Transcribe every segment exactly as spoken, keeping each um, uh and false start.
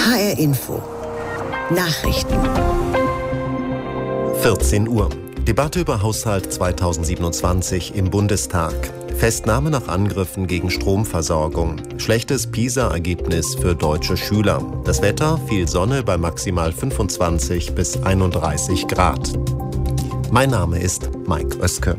H R Info. Nachrichten. vierzehn Uhr. Debatte über Haushalt zweitausendsiebenundzwanzig im Bundestag. Festnahme nach Angriffen gegen Stromversorgung. Schlechtes PISA-Ergebnis für deutsche Schüler. Das Wetter, viel Sonne bei maximal fünfundzwanzig bis einunddreißig Grad. Mein Name ist Mike Oeske.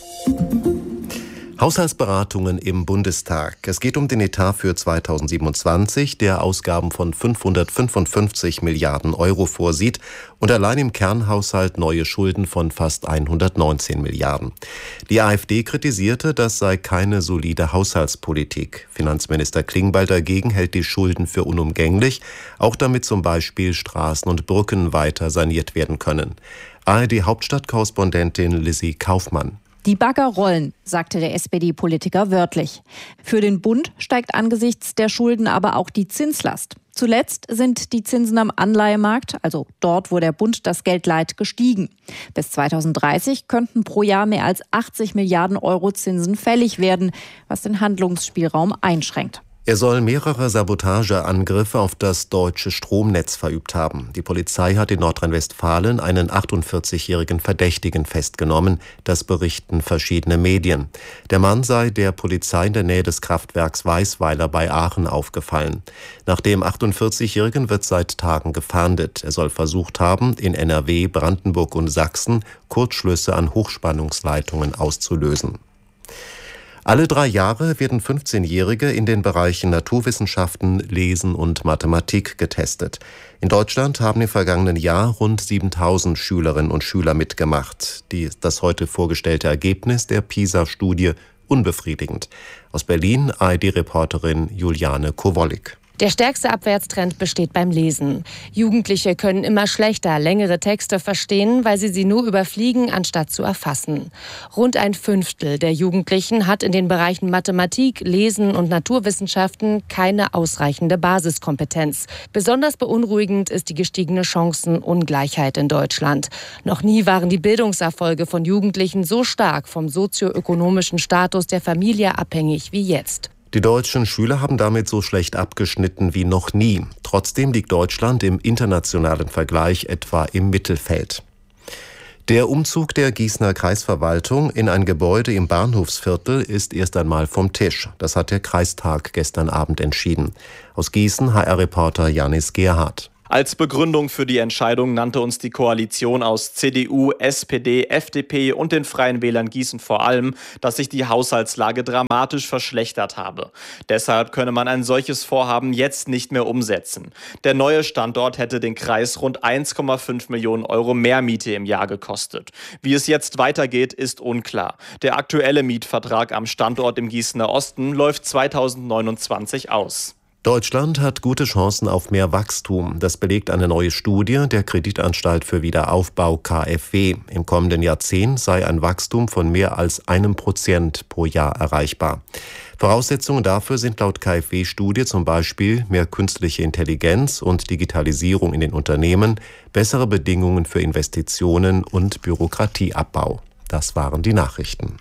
Haushaltsberatungen im Bundestag. Es geht um den Etat für zweitausendsiebenundzwanzig, der Ausgaben von fünfhundertfünfundfünfzig Milliarden Euro vorsieht und allein im Kernhaushalt neue Schulden von fast hundertneunzehn Milliarden. Die AfD kritisierte, das sei keine solide Haushaltspolitik. Finanzminister Klingbeil dagegen hält die Schulden für unumgänglich, auch damit zum Beispiel Straßen und Brücken weiter saniert werden können. A R D-Hauptstadtkorrespondentin Lissy Kaufmann. Die Bagger rollen, sagte der S P D-Politiker wörtlich. Für den Bund steigt angesichts der Schulden aber auch die Zinslast. Zuletzt sind die Zinsen am Anleihemarkt, also dort, wo der Bund das Geld leiht, gestiegen. Bis zweitausenddreißig könnten pro Jahr mehr als achtzig Milliarden Euro Zinsen fällig werden, was den Handlungsspielraum einschränkt. Er soll mehrere Sabotageangriffe auf das deutsche Stromnetz verübt haben. Die Polizei hat in Nordrhein-Westfalen einen achtundvierzigjährigen Verdächtigen festgenommen. Das berichten verschiedene Medien. Der Mann sei der Polizei in der Nähe des Kraftwerks Weißweiler bei Aachen aufgefallen. Nach dem achtundvierzigjährigen wird seit Tagen gefahndet. Er soll versucht haben, in N R W, Brandenburg und Sachsen Kurzschlüsse an Hochspannungsleitungen auszulösen. Alle drei Jahre werden fünfzehnjährige in den Bereichen Naturwissenschaften, Lesen und Mathematik getestet. In Deutschland haben im vergangenen Jahr rund siebentausend Schülerinnen und Schüler mitgemacht. Die, das heute vorgestellte Ergebnis der PISA-Studie unbefriedigend. Aus Berlin A R D-Reporterin Juliane Kowollik. Der stärkste Abwärtstrend besteht beim Lesen. Jugendliche können immer schlechter längere Texte verstehen, weil sie sie nur überfliegen, anstatt zu erfassen. Rund ein Fünftel der Jugendlichen hat in den Bereichen Mathematik, Lesen und Naturwissenschaften keine ausreichende Basiskompetenz. Besonders beunruhigend ist die gestiegene Chancenungleichheit in Deutschland. Noch nie waren die Bildungserfolge von Jugendlichen so stark vom sozioökonomischen Status der Familie abhängig wie jetzt. Die deutschen Schüler haben damit so schlecht abgeschnitten wie noch nie. Trotzdem liegt Deutschland im internationalen Vergleich etwa im Mittelfeld. Der Umzug der Gießener Kreisverwaltung in ein Gebäude im Bahnhofsviertel ist erst einmal vom Tisch. Das hat der Kreistag gestern Abend entschieden. Aus Gießen H R-Reporter Janis Gerhardt. Als Begründung für die Entscheidung nannte uns die Koalition aus C D U, S P D, F D P und den Freien Wählern Gießen vor allem, dass sich die Haushaltslage dramatisch verschlechtert habe. Deshalb könne man ein solches Vorhaben jetzt nicht mehr umsetzen. Der neue Standort hätte den Kreis rund eins Komma fünf Millionen Euro mehr Miete im Jahr gekostet. Wie es jetzt weitergeht, ist unklar. Der aktuelle Mietvertrag am Standort im Gießener Osten läuft zweitausendneunundzwanzig aus. Deutschland hat gute Chancen auf mehr Wachstum. Das belegt eine neue Studie der Kreditanstalt für Wiederaufbau K f W. Im kommenden Jahrzehnt sei ein Wachstum von mehr als einem Prozent pro Jahr erreichbar. Voraussetzungen dafür sind laut K f W-Studie zum Beispiel mehr künstliche Intelligenz und Digitalisierung in den Unternehmen, bessere Bedingungen für Investitionen und Bürokratieabbau. Das waren die Nachrichten.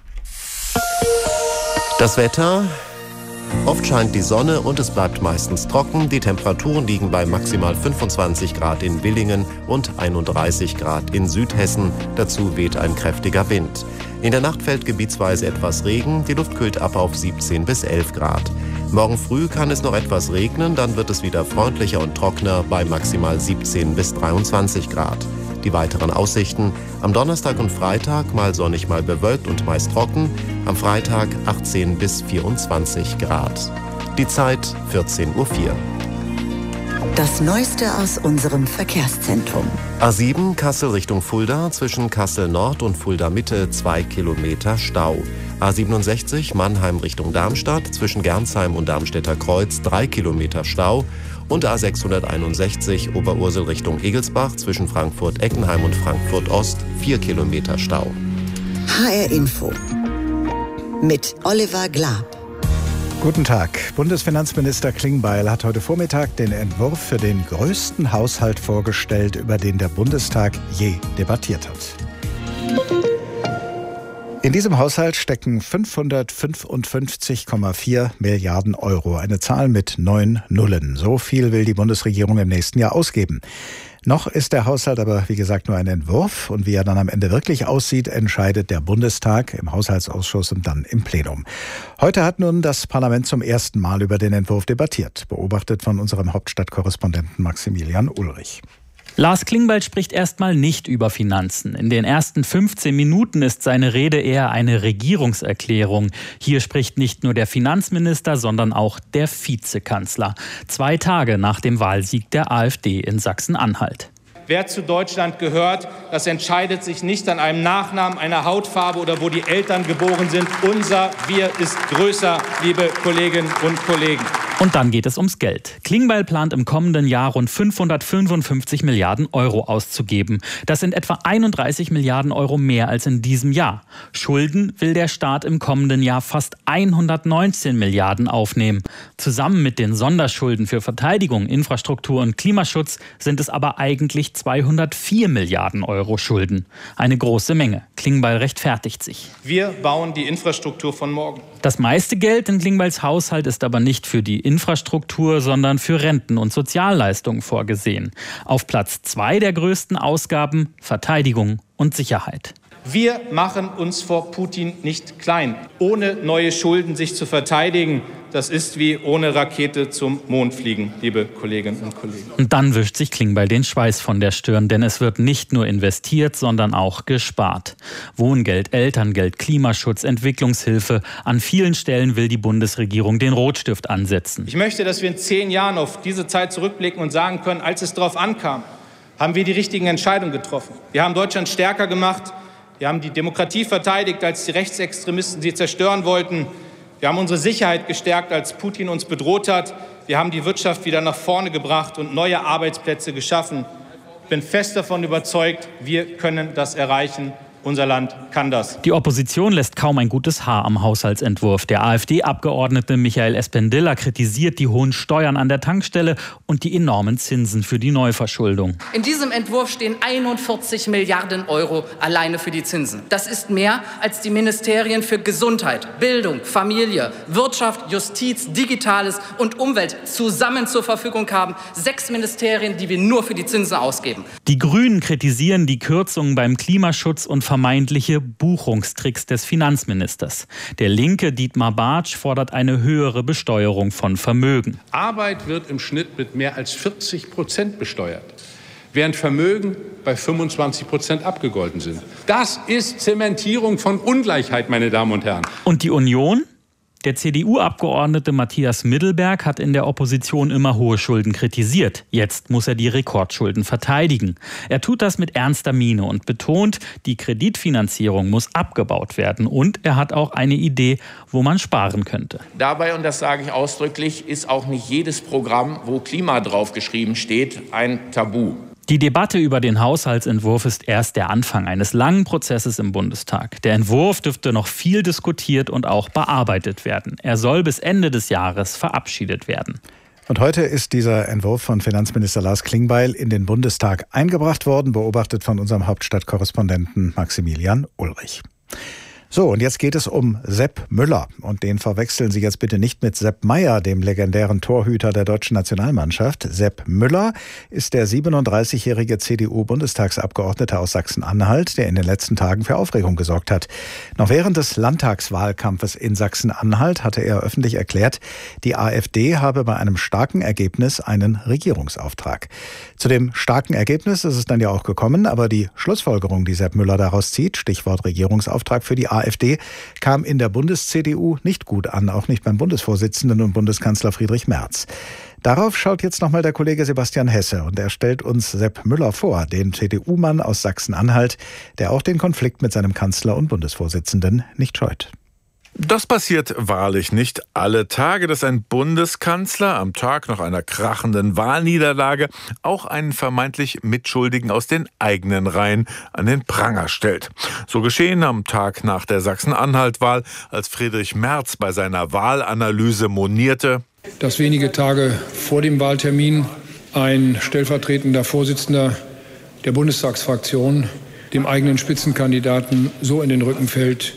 Das Wetter. Oft scheint die Sonne und es bleibt meistens trocken. Die Temperaturen liegen bei maximal fünfundzwanzig Grad in Willingen und einunddreißig Grad in Südhessen. Dazu weht ein kräftiger Wind. In der Nacht fällt gebietsweise etwas Regen. Die Luft kühlt ab auf siebzehn bis elf Grad. Morgen früh kann es noch etwas regnen, dann wird es wieder freundlicher und trockener bei maximal siebzehn bis dreiundzwanzig Grad. Die weiteren Aussichten: am Donnerstag und Freitag mal sonnig, mal bewölkt und meist trocken. Am Freitag achtzehn bis vierundzwanzig Grad. Die Zeit vierzehn Uhr vier. Das Neueste aus unserem Verkehrszentrum. A sieben Kassel Richtung Fulda, zwischen Kassel Nord und Fulda Mitte zwei Kilometer Stau. A siebenundsechzig Mannheim Richtung Darmstadt, zwischen Gernsheim und Darmstädter Kreuz drei Kilometer Stau. Und A sechshunderteinundsechzig Oberursel Richtung Egelsbach, zwischen Frankfurt-Eckenheim und Frankfurt-Ost vier Kilometer Stau. H R Info mit Oliver Glab. Guten Tag. Bundesfinanzminister Klingbeil hat heute Vormittag den Entwurf für den größten Haushalt vorgestellt, über den der Bundestag je debattiert hat. In diesem Haushalt stecken fünfhundertfünfundfünfzig Komma vier Milliarden Euro. Eine Zahl mit neun Nullen. So viel will die Bundesregierung im nächsten Jahr ausgeben. Noch ist der Haushalt aber, wie gesagt, nur ein Entwurf. Und wie er dann am Ende wirklich aussieht, entscheidet der Bundestag im Haushaltsausschuss und dann im Plenum. Heute hat nun das Parlament zum ersten Mal über den Entwurf debattiert. Beobachtet von unserem Hauptstadtkorrespondenten Maximilian Ulrich. Lars Klingbeil spricht erstmal nicht über Finanzen. In den ersten fünfzehn Minuten ist seine Rede eher eine Regierungserklärung. Hier spricht nicht nur der Finanzminister, sondern auch der Vizekanzler. Zwei Tage nach dem Wahlsieg der AfD in Sachsen-Anhalt. Wer zu Deutschland gehört, das entscheidet sich nicht an einem Nachnamen, einer Hautfarbe oder wo die Eltern geboren sind. Unser Wir ist größer, liebe Kolleginnen und Kollegen. Und dann geht es ums Geld. Klingbeil plant im kommenden Jahr rund fünfhundertfünfundfünfzig Milliarden Euro auszugeben. Das sind etwa einunddreißig Milliarden Euro mehr als in diesem Jahr. Schulden will der Staat im kommenden Jahr fast hundertneunzehn Milliarden aufnehmen. Zusammen mit den Sonderschulden für Verteidigung, Infrastruktur und Klimaschutz sind es aber eigentlich zweihundertvier Milliarden Euro Schulden. Eine große Menge. Klingbeil rechtfertigt sich. Wir bauen die Infrastruktur von morgen. Das meiste Geld in Klingbeils Haushalt ist aber nicht für die Infrastruktur, sondern für Renten und Sozialleistungen vorgesehen. Auf Platz zwei der größten Ausgaben Verteidigung und Sicherheit. Wir machen uns vor Putin nicht klein. Ohne neue Schulden sich zu verteidigen, das ist wie ohne Rakete zum Mond fliegen, liebe Kolleginnen und Kollegen. Und dann wischt sich Klingbeil den Schweiß von der Stirn, denn es wird nicht nur investiert, sondern auch gespart. Wohngeld, Elterngeld, Klimaschutz, Entwicklungshilfe. An vielen Stellen will die Bundesregierung den Rotstift ansetzen. Ich möchte, dass wir in zehn Jahren auf diese Zeit zurückblicken und sagen können, als es darauf ankam, haben wir die richtigen Entscheidungen getroffen. Wir haben Deutschland stärker gemacht. Wir haben die Demokratie verteidigt, als die Rechtsextremisten sie zerstören wollten. Wir haben unsere Sicherheit gestärkt, als Putin uns bedroht hat. Wir haben die Wirtschaft wieder nach vorne gebracht und neue Arbeitsplätze geschaffen. Ich bin fest davon überzeugt, wir können das erreichen. Unser Land kann das. Die Opposition lässt kaum ein gutes Haar am Haushaltsentwurf. Der AfD-Abgeordnete Michael Espendilla kritisiert die hohen Steuern an der Tankstelle und die enormen Zinsen für die Neuverschuldung. In diesem Entwurf stehen einundvierzig Milliarden Euro alleine für die Zinsen. Das ist mehr, als die Ministerien für Gesundheit, Bildung, Familie, Wirtschaft, Justiz, Digitales und Umwelt zusammen zur Verfügung haben. Sechs Ministerien, die wir nur für die Zinsen ausgeben. Die Grünen kritisieren die Kürzungen beim Klimaschutz und vermeintliche Buchungstricks des Finanzministers. Der linke Dietmar Bartsch fordert eine höhere Besteuerung von Vermögen. Arbeit wird im Schnitt mit mehr als vierzig Prozent besteuert, während Vermögen bei fünfundzwanzig Prozent abgegolten sind. Das ist Zementierung von Ungleichheit, meine Damen und Herren. Und die Union? Der C D U-Abgeordnete Matthias Middelberg hat in der Opposition immer hohe Schulden kritisiert. Jetzt muss er die Rekordschulden verteidigen. Er tut das mit ernster Miene und betont, die Kreditfinanzierung muss abgebaut werden. Und er hat auch eine Idee, wo man sparen könnte. Dabei, und das sage ich ausdrücklich, ist auch nicht jedes Programm, wo Klima draufgeschrieben steht, ein Tabu. Die Debatte über den Haushaltsentwurf ist erst der Anfang eines langen Prozesses im Bundestag. Der Entwurf dürfte noch viel diskutiert und auch bearbeitet werden. Er soll bis Ende des Jahres verabschiedet werden. Und heute ist dieser Entwurf von Finanzminister Lars Klingbeil in den Bundestag eingebracht worden, beobachtet von unserem Hauptstadtkorrespondenten Maximilian Ulrich. So, und jetzt geht es um Sepp Müller. Und den verwechseln Sie jetzt bitte nicht mit Sepp Maier, dem legendären Torhüter der deutschen Nationalmannschaft. Sepp Müller ist der siebenunddreißigjährige C D U-Bundestagsabgeordnete aus Sachsen-Anhalt, der in den letzten Tagen für Aufregung gesorgt hat. Noch während des Landtagswahlkampfes in Sachsen-Anhalt hatte er öffentlich erklärt, die AfD habe bei einem starken Ergebnis einen Regierungsauftrag. Zu dem starken Ergebnis ist es dann ja auch gekommen, aber die Schlussfolgerung, die Sepp Müller daraus zieht, Stichwort Regierungsauftrag für die AfD, kam in der Bundes-C D U nicht gut an, auch nicht beim Bundesvorsitzenden und Bundeskanzler Friedrich Merz. Darauf schaut jetzt nochmal der Kollege Sebastian Hesse und er stellt uns Sepp Müller vor, den C D U-Mann aus Sachsen-Anhalt, der auch den Konflikt mit seinem Kanzler und Bundesvorsitzenden nicht scheut. Das passiert wahrlich nicht alle Tage, dass ein Bundeskanzler am Tag nach einer krachenden Wahlniederlage auch einen vermeintlich Mitschuldigen aus den eigenen Reihen an den Pranger stellt. So geschehen am Tag nach der Sachsen-Anhalt-Wahl, als Friedrich Merz bei seiner Wahlanalyse monierte, dass wenige Tage vor dem Wahltermin ein stellvertretender Vorsitzender der Bundestagsfraktion dem eigenen Spitzenkandidaten so in den Rücken fällt,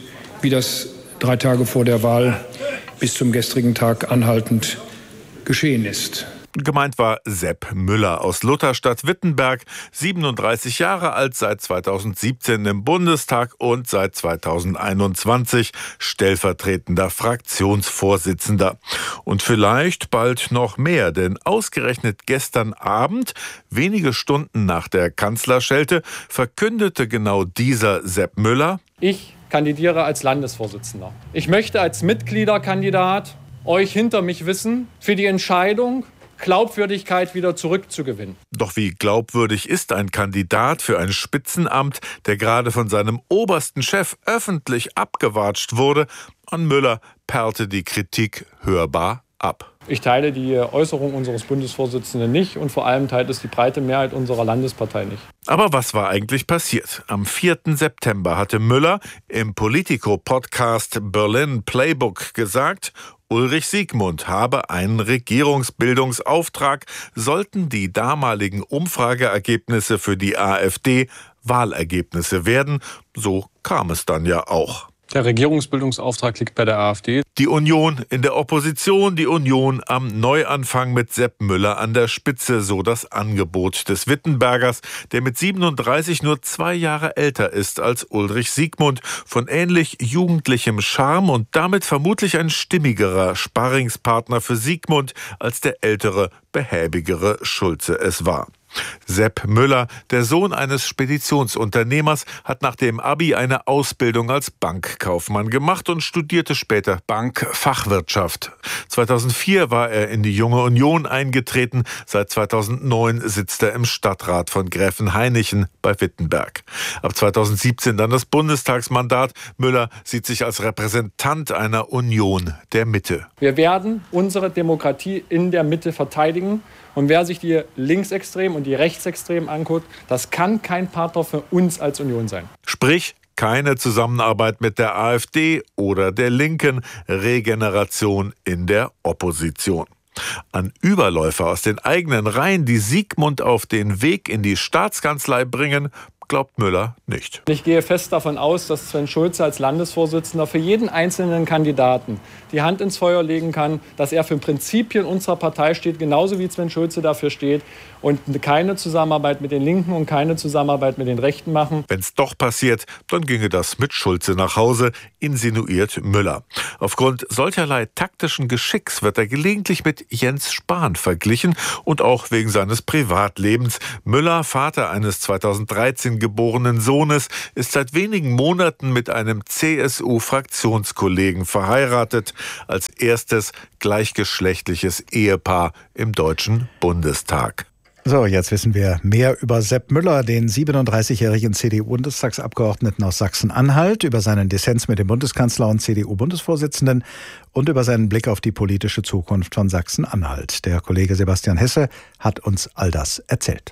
wie das drei Tage vor der Wahl bis zum gestrigen Tag anhaltend geschehen ist. Gemeint war Sepp Müller aus Lutherstadt-Wittenberg, siebenunddreißig Jahre alt, seit zweitausendsiebzehn im Bundestag und seit zweitausendeinundzwanzig stellvertretender Fraktionsvorsitzender. Und vielleicht bald noch mehr, denn ausgerechnet gestern Abend, wenige Stunden nach der Kanzlerschelte, verkündete genau dieser Sepp Müller: Ich kandidiere als Landesvorsitzender. Ich möchte als Mitgliederkandidat euch hinter mich wissen für die Entscheidung, Glaubwürdigkeit wieder zurückzugewinnen. Doch wie glaubwürdig ist ein Kandidat für ein Spitzenamt, der gerade von seinem obersten Chef öffentlich abgewatscht wurde? An Müller perlte die Kritik hörbar ab. Ich teile die Äußerung unseres Bundesvorsitzenden nicht und vor allem teilt es die breite Mehrheit unserer Landespartei nicht. Aber was war eigentlich passiert? Am vierten September hatte Müller im Politico-Podcast Berlin Playbook gesagt, Ulrich Siegmund habe einen Regierungsbildungsauftrag, sollten die damaligen Umfrageergebnisse für die AfD Wahlergebnisse werden. So kam es dann ja auch. Der Regierungsbildungsauftrag liegt bei der AfD. Die Union in der Opposition, die Union am Neuanfang mit Sepp Müller an der Spitze, so das Angebot des Wittenbergers, der mit siebenunddreißig nur zwei Jahre älter ist als Ulrich Siegmund, von ähnlich jugendlichem Charme und damit vermutlich ein stimmigerer Sparringspartner für Siegmund, als der ältere, behäbigere Schulze es war. Sepp Müller, der Sohn eines Speditionsunternehmers, hat nach dem Abi eine Ausbildung als Bankkaufmann gemacht und studierte später Bankfachwirtschaft. zweitausendvier war er in die Junge Union eingetreten. Seit zweitausendneun sitzt er im Stadtrat von Gräfenhainichen bei Wittenberg. Ab zweitausendsiebzehn dann das Bundestagsmandat. Müller sieht sich als Repräsentant einer Union der Mitte. Wir werden unsere Demokratie in der Mitte verteidigen. Und wer sich die Linksextremen und die Rechtsextremen anguckt, das kann kein Partner für uns als Union sein. Sprich, keine Zusammenarbeit mit der AfD oder der Linken, Regeneration in der Opposition. An Überläufer aus den eigenen Reihen, die Siegmund auf den Weg in die Staatskanzlei bringen, glaubt Müller nicht. Ich gehe fest davon aus, dass Sven Schulze als Landesvorsitzender für jeden einzelnen Kandidaten die Hand ins Feuer legen kann, dass er für Prinzipien unserer Partei steht, genauso wie Sven Schulze dafür steht und keine Zusammenarbeit mit den Linken und keine Zusammenarbeit mit den Rechten machen. Wenn es doch passiert, dann ginge das mit Schulze nach Hause, insinuiert Müller. Aufgrund solcherlei taktischen Geschicks wird er gelegentlich mit Jens Spahn verglichen und auch wegen seines Privatlebens. Müller, Vater eines zweitausenddreizehn geborenen Sohnes, ist seit wenigen Monaten mit einem C S U-Fraktionskollegen verheiratet, als erstes gleichgeschlechtliches Ehepaar im Deutschen Bundestag. So, jetzt wissen wir mehr über Sepp Müller, den siebenunddreißigjährigen C D U-Bundestagsabgeordneten aus Sachsen-Anhalt, über seinen Dissens mit dem Bundeskanzler und C D U-Bundesvorsitzenden und über seinen Blick auf die politische Zukunft von Sachsen-Anhalt. Der Kollege Sebastian Hesse hat uns all das erzählt.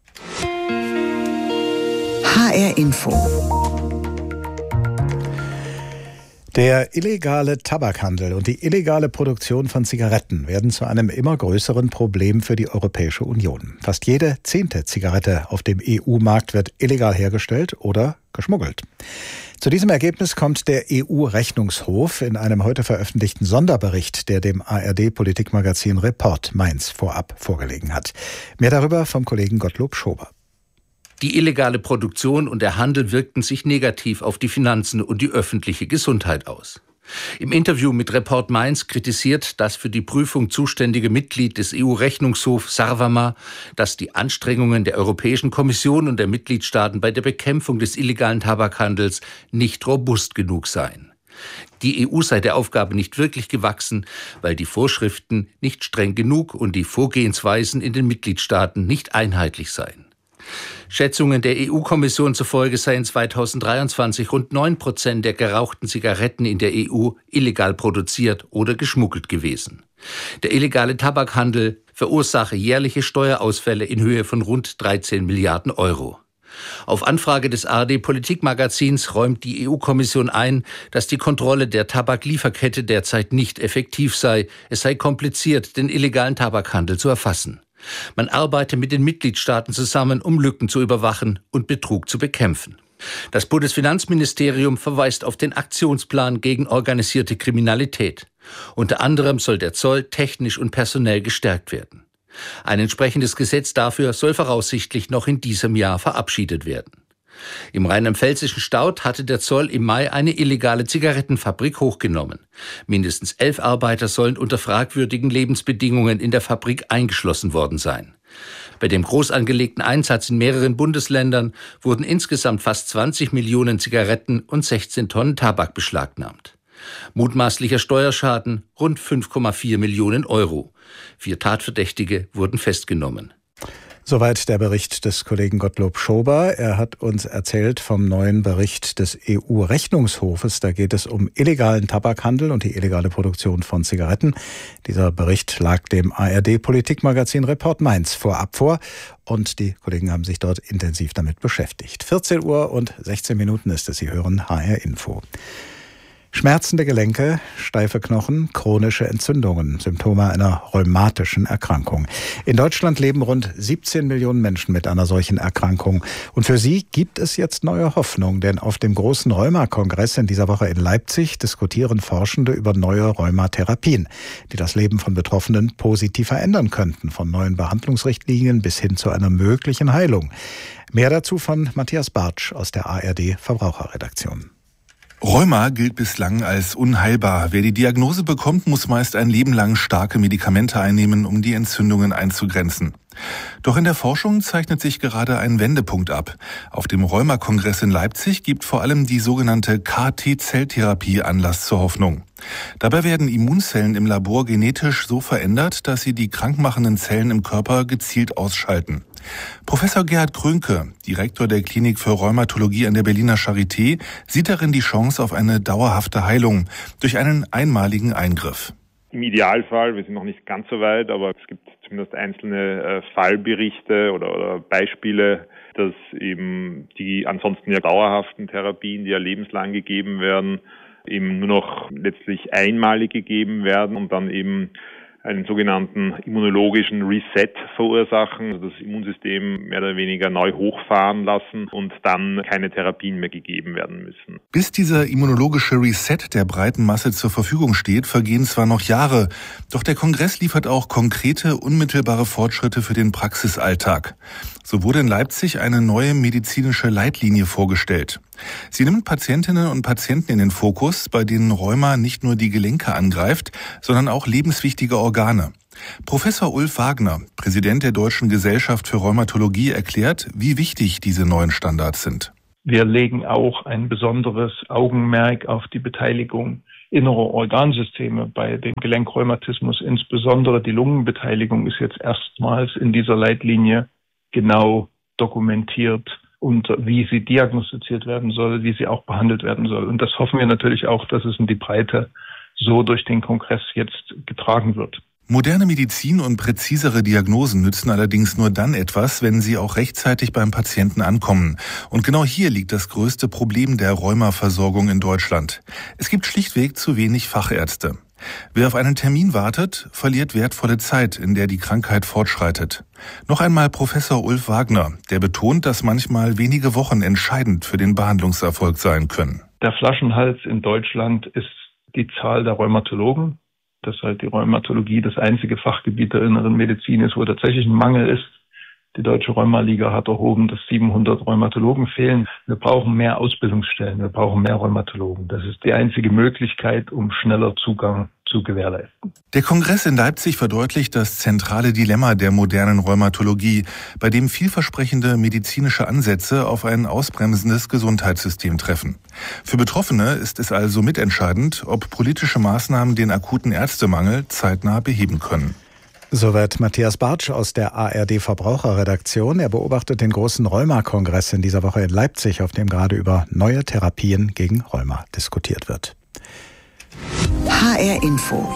H R Info. Der illegale Tabakhandel und die illegale Produktion von Zigaretten werden zu einem immer größeren Problem für die Europäische Union. Fast jede zehnte Zigarette auf dem E U-Markt wird illegal hergestellt oder geschmuggelt. Zu diesem Ergebnis kommt der E U-Rechnungshof in einem heute veröffentlichten Sonderbericht, der dem A R D-Politikmagazin Report Mainz vorab vorgelegen hat. Mehr darüber vom Kollegen Gottlob Schober. Die illegale Produktion und der Handel wirkten sich negativ auf die Finanzen und die öffentliche Gesundheit aus. Im Interview mit Report Mainz kritisiert das für die Prüfung zuständige Mitglied des E U-Rechnungshofs Sarvamaa, dass die Anstrengungen der Europäischen Kommission und der Mitgliedstaaten bei der Bekämpfung des illegalen Tabakhandels nicht robust genug seien. Die E U sei der Aufgabe nicht wirklich gewachsen, weil die Vorschriften nicht streng genug und die Vorgehensweisen in den Mitgliedstaaten nicht einheitlich seien. Schätzungen der E U-Kommission zufolge seien zweitausenddreiundzwanzig rund neun Prozent der gerauchten Zigaretten in der E U illegal produziert oder geschmuggelt gewesen. Der illegale Tabakhandel verursache jährliche Steuerausfälle in Höhe von rund dreizehn Milliarden Euro. Auf Anfrage des A R D-Politikmagazins räumt die E U-Kommission ein, dass die Kontrolle der Tabaklieferkette derzeit nicht effektiv sei. Es sei kompliziert, den illegalen Tabakhandel zu erfassen. Man arbeite mit den Mitgliedstaaten zusammen, um Lücken zu überwachen und Betrug zu bekämpfen. Das Bundesfinanzministerium verweist auf den Aktionsplan gegen organisierte Kriminalität. Unter anderem soll der Zoll technisch und personell gestärkt werden. Ein entsprechendes Gesetz dafür soll voraussichtlich noch in diesem Jahr verabschiedet werden. Im rheinland-pfälzischen Staudt hatte der Zoll im Mai eine illegale Zigarettenfabrik hochgenommen. Mindestens elf Arbeiter sollen unter fragwürdigen Lebensbedingungen in der Fabrik eingeschlossen worden sein. Bei dem groß angelegten Einsatz in mehreren Bundesländern wurden insgesamt fast zwanzig Millionen Zigaretten und sechzehn Tonnen Tabak beschlagnahmt. Mutmaßlicher Steuerschaden rund fünf Komma vier Millionen Euro. Vier Tatverdächtige wurden festgenommen. Soweit der Bericht des Kollegen Gottlob Schober. Er hat uns erzählt vom neuen Bericht des E U-Rechnungshofes. Da geht es um illegalen Tabakhandel und die illegale Produktion von Zigaretten. Dieser Bericht lag dem A R D-Politikmagazin Report Mainz vorab vor und die Kollegen haben sich dort intensiv damit beschäftigt. vierzehn Uhr und sechzehn Minuten ist es. Sie hören H R Info. Schmerzende Gelenke, steife Knochen, chronische Entzündungen, Symptome einer rheumatischen Erkrankung. In Deutschland leben rund siebzehn Millionen Menschen mit einer solchen Erkrankung. Und für sie gibt es jetzt neue Hoffnung, denn auf dem großen Rheuma-Kongress in dieser Woche in Leipzig diskutieren Forschende über neue Rheumatherapien, die das Leben von Betroffenen positiv verändern könnten, von neuen Behandlungsrichtlinien bis hin zu einer möglichen Heilung. Mehr dazu von Matthias Bartsch aus der A R D-Verbraucherredaktion. Rheuma gilt bislang als unheilbar. Wer die Diagnose bekommt, muss meist ein Leben lang starke Medikamente einnehmen, um die Entzündungen einzugrenzen. Doch in der Forschung zeichnet sich gerade ein Wendepunkt ab. Auf dem Rheuma-Kongress in Leipzig gibt vor allem die sogenannte K T-Zelltherapie Anlass zur Hoffnung. Dabei werden Immunzellen im Labor genetisch so verändert, dass sie die krankmachenden Zellen im Körper gezielt ausschalten. Professor Gerhard Krönke, Direktor der Klinik für Rheumatologie an der Berliner Charité, sieht darin die Chance auf eine dauerhafte Heilung durch einen einmaligen Eingriff. Im Idealfall, wir sind noch nicht ganz so weit, aber es gibt zumindest einzelne äh, Fallberichte oder, oder Beispiele, dass eben die ansonsten ja dauerhaften Therapien, die ja lebenslang gegeben werden, eben nur noch letztlich einmalig gegeben werden und dann eben einen sogenannten immunologischen Reset verursachen, also das Immunsystem mehr oder weniger neu hochfahren lassen und dann keine Therapien mehr gegeben werden müssen. Bis dieser immunologische Reset der breiten Masse zur Verfügung steht, vergehen zwar noch Jahre, doch der Kongress liefert auch konkrete, unmittelbare Fortschritte für den Praxisalltag. So wurde in Leipzig eine neue medizinische Leitlinie vorgestellt. Sie nimmt Patientinnen und Patienten in den Fokus, bei denen Rheuma nicht nur die Gelenke angreift, sondern auch lebenswichtige Organe. Professor Ulf Wagner, Präsident der Deutschen Gesellschaft für Rheumatologie, erklärt, wie wichtig diese neuen Standards sind. Wir legen auch ein besonderes Augenmerk auf die Beteiligung innerer Organsysteme bei dem Gelenkrheumatismus. Insbesondere die Lungenbeteiligung ist jetzt erstmals in dieser Leitlinie genau dokumentiert und wie sie diagnostiziert werden soll, wie sie auch behandelt werden soll. Und das hoffen wir natürlich auch, dass es in die Breite so durch den Kongress jetzt getragen wird. Moderne Medizin und präzisere Diagnosen nützen allerdings nur dann etwas, wenn sie auch rechtzeitig beim Patienten ankommen. Und genau hier liegt das größte Problem der Rheumaversorgung in Deutschland. Es gibt schlichtweg zu wenig Fachärzte. Wer auf einen Termin wartet, verliert wertvolle Zeit, in der die Krankheit fortschreitet. Noch einmal Professor Ulf Wagner, der betont, dass manchmal wenige Wochen entscheidend für den Behandlungserfolg sein können. Der Flaschenhals in Deutschland ist die Zahl der Rheumatologen. Dass halt die Rheumatologie das einzige Fachgebiet der inneren Medizin ist, wo tatsächlich ein Mangel ist. Die Deutsche Rheumaliga hat erhoben, dass siebenhundert Rheumatologen fehlen. Wir brauchen mehr Ausbildungsstellen, wir brauchen mehr Rheumatologen. Das ist die einzige Möglichkeit, um schneller Zugang zu gewährleisten. Der Kongress in Leipzig verdeutlicht das zentrale Dilemma der modernen Rheumatologie, bei dem vielversprechende medizinische Ansätze auf ein ausbremsendes Gesundheitssystem treffen. Für Betroffene ist es also mitentscheidend, ob politische Maßnahmen den akuten Ärztemangel zeitnah beheben können. Soweit Matthias Bartsch aus der A R D-Verbraucherredaktion. Er beobachtet den großen Rheuma-Kongress in dieser Woche in Leipzig, auf dem gerade über neue Therapien gegen Rheuma diskutiert wird. H R Info.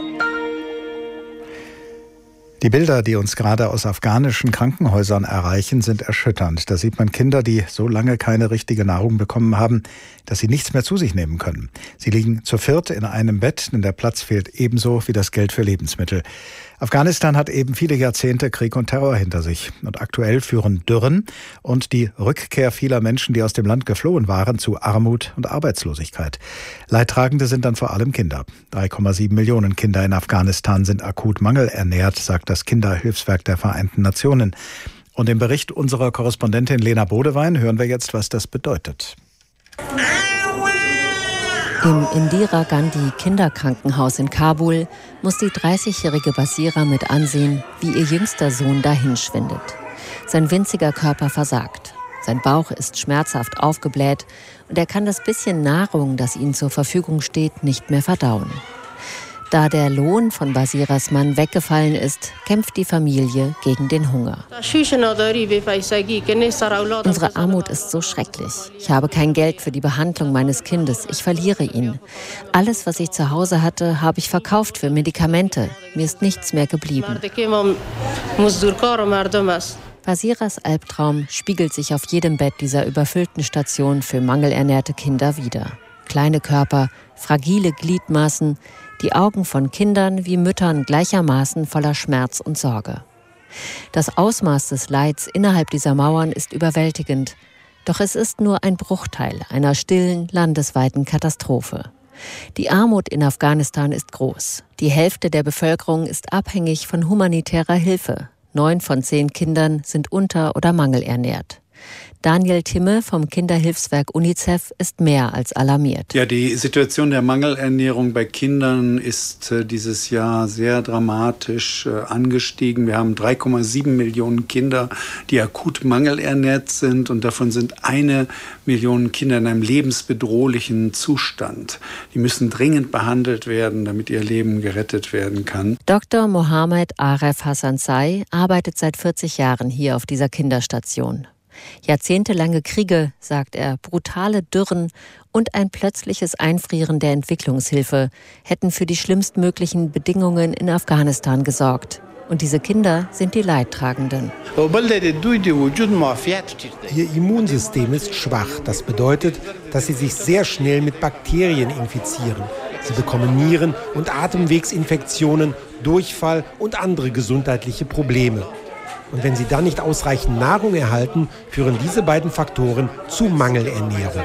Die Bilder, die uns gerade aus afghanischen Krankenhäusern erreichen, sind erschütternd. Da sieht man Kinder, die so lange keine richtige Nahrung bekommen haben, dass sie nichts mehr zu sich nehmen können. Sie liegen zu viert in einem Bett, denn der Platz fehlt ebenso wie das Geld für Lebensmittel. Afghanistan hat eben viele Jahrzehnte Krieg und Terror hinter sich. Und aktuell führen Dürren und die Rückkehr vieler Menschen, die aus dem Land geflohen waren, zu Armut und Arbeitslosigkeit. Leidtragende sind dann vor allem Kinder. drei Komma sieben Millionen Kinder in Afghanistan sind akut mangelernährt, sagt das Kinderhilfswerk der Vereinten Nationen. Und im Bericht unserer Korrespondentin Lena Bodewein hören wir jetzt, was das bedeutet. Im Indira Gandhi Kinderkrankenhaus in Kabul muss die dreißigjährige Basira mit ansehen, wie ihr jüngster Sohn dahinschwindet. Sein winziger Körper versagt. Sein Bauch ist schmerzhaft aufgebläht und er kann das bisschen Nahrung, das ihm zur Verfügung steht, nicht mehr verdauen. Da der Lohn von Basiras Mann weggefallen ist, kämpft die Familie gegen den Hunger. Unsere Armut ist so schrecklich. Ich habe kein Geld für die Behandlung meines Kindes. Ich verliere ihn. Alles, was ich zu Hause hatte, habe ich verkauft für Medikamente. Mir ist nichts mehr geblieben. Basiras Albtraum spiegelt sich auf jedem Bett dieser überfüllten Station für mangelernährte Kinder wider. Kleine Körper, fragile Gliedmaßen, die Augen von Kindern wie Müttern gleichermaßen voller Schmerz und Sorge. Das Ausmaß des Leids innerhalb dieser Mauern ist überwältigend, doch es ist nur ein Bruchteil einer stillen, landesweiten Katastrophe. Die Armut in Afghanistan ist groß. Die Hälfte der Bevölkerung ist abhängig von humanitärer Hilfe. Neun von zehn Kindern sind unter- oder mangelernährt. Daniel Timme vom Kinderhilfswerk UNICEF ist mehr als alarmiert. Ja, die Situation der Mangelernährung bei Kindern ist äh, dieses Jahr sehr dramatisch äh, angestiegen. Wir haben drei Komma sieben Millionen Kinder, die akut mangelernährt sind, und davon sind eine Million Kinder in einem lebensbedrohlichen Zustand. Die müssen dringend behandelt werden, damit ihr Leben gerettet werden kann. Doktor Mohammed Aref Hassansai arbeitet seit vierzig Jahren hier auf dieser Kinderstation. Jahrzehntelange Kriege, sagt er, brutale Dürren und ein plötzliches Einfrieren der Entwicklungshilfe hätten für die schlimmstmöglichen Bedingungen in Afghanistan gesorgt. Und diese Kinder sind die Leidtragenden. Ihr Immunsystem ist schwach. Das bedeutet, dass sie sich sehr schnell mit Bakterien infizieren. Sie bekommen Nieren- und Atemwegsinfektionen, Durchfall und andere gesundheitliche Probleme. Und wenn sie dann nicht ausreichend Nahrung erhalten, führen diese beiden Faktoren zu Mangelernährung.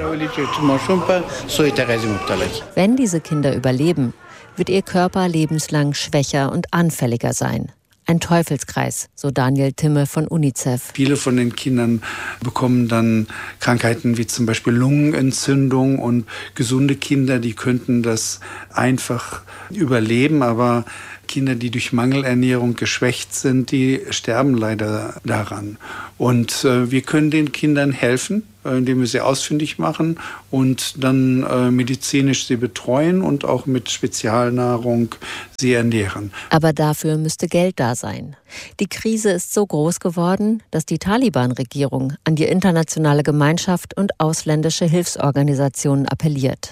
Wenn diese Kinder überleben, wird ihr Körper lebenslang schwächer und anfälliger sein. Ein Teufelskreis, so Daniel Timme von UNICEF. Viele von den Kindern bekommen dann Krankheiten wie zum Beispiel Lungenentzündung, und gesunde Kinder, die könnten das einfach überleben, aber Kinder, die durch Mangelernährung geschwächt sind, die sterben leider daran. Und äh, wir können den Kindern helfen, äh, indem wir sie ausfindig machen und dann äh, medizinisch sie betreuen und auch mit Spezialnahrung sie ernähren. Aber dafür müsste Geld da sein. Die Krise ist so groß geworden, dass die Taliban-Regierung an die internationale Gemeinschaft und ausländische Hilfsorganisationen appelliert.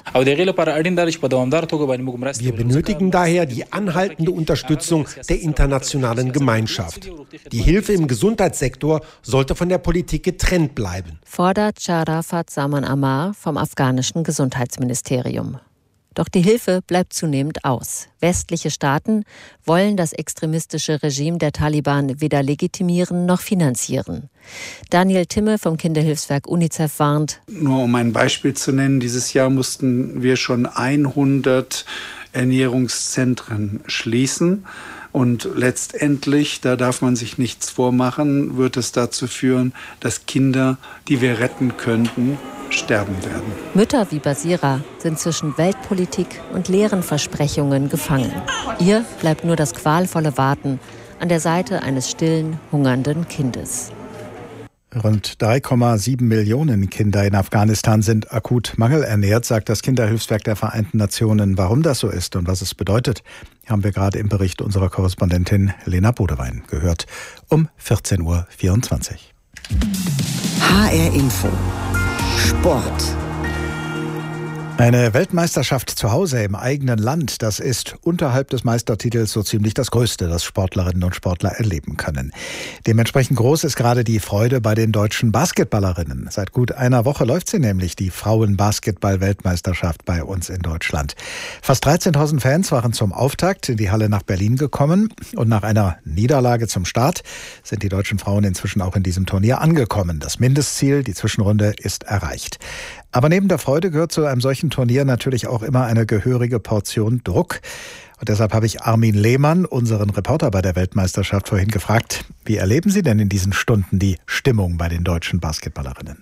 Wir benötigen daher die anhaltende Unterstützung der internationalen Gemeinschaft. Die Hilfe im Gesundheitssektor sollte von der Politik getrennt bleiben, fordert Sharafat Zaman Amar vom afghanischen Gesundheitsministerium. Doch die Hilfe bleibt zunehmend aus. Westliche Staaten wollen das extremistische Regime der Taliban weder legitimieren noch finanzieren. Daniel Timme vom Kinderhilfswerk UNICEF warnt: Nur um ein Beispiel zu nennen, dieses Jahr mussten wir schon hundert Ernährungszentren schließen. Und letztendlich, da darf man sich nichts vormachen, wird es dazu führen, dass Kinder, die wir retten könnten, sterben werden. Mütter wie Basira sind zwischen Weltpolitik und leeren Versprechungen gefangen. Ihr bleibt nur das qualvolle Warten an der Seite eines stillen, hungernden Kindes. Rund drei Komma sieben Millionen Kinder in Afghanistan sind akut mangelernährt, sagt das Kinderhilfswerk der Vereinten Nationen. Warum das so ist und was es bedeutet, haben wir gerade im Bericht unserer Korrespondentin Lena Bodewein gehört. Um vierzehn Uhr vierundzwanzig. H R Info. Sport. Eine Weltmeisterschaft zu Hause im eigenen Land, das ist unterhalb des Meistertitels so ziemlich das Größte, das Sportlerinnen und Sportler erleben können. Dementsprechend groß ist gerade die Freude bei den deutschen Basketballerinnen. Seit gut einer Woche läuft sie nämlich, die Frauen-Basketball-Weltmeisterschaft bei uns in Deutschland. Fast dreizehntausend Fans waren zum Auftakt in die Halle nach Berlin gekommen und nach einer Niederlage zum Start sind die deutschen Frauen inzwischen auch in diesem Turnier angekommen. Das Mindestziel, die Zwischenrunde, ist erreicht. Aber neben der Freude gehört zu einem solchen Turnier natürlich auch immer eine gehörige Portion Druck. Und deshalb habe ich Armin Lehmann, unseren Reporter bei der Weltmeisterschaft, vorhin gefragt, wie erleben Sie denn in diesen Stunden die Stimmung bei den deutschen Basketballerinnen?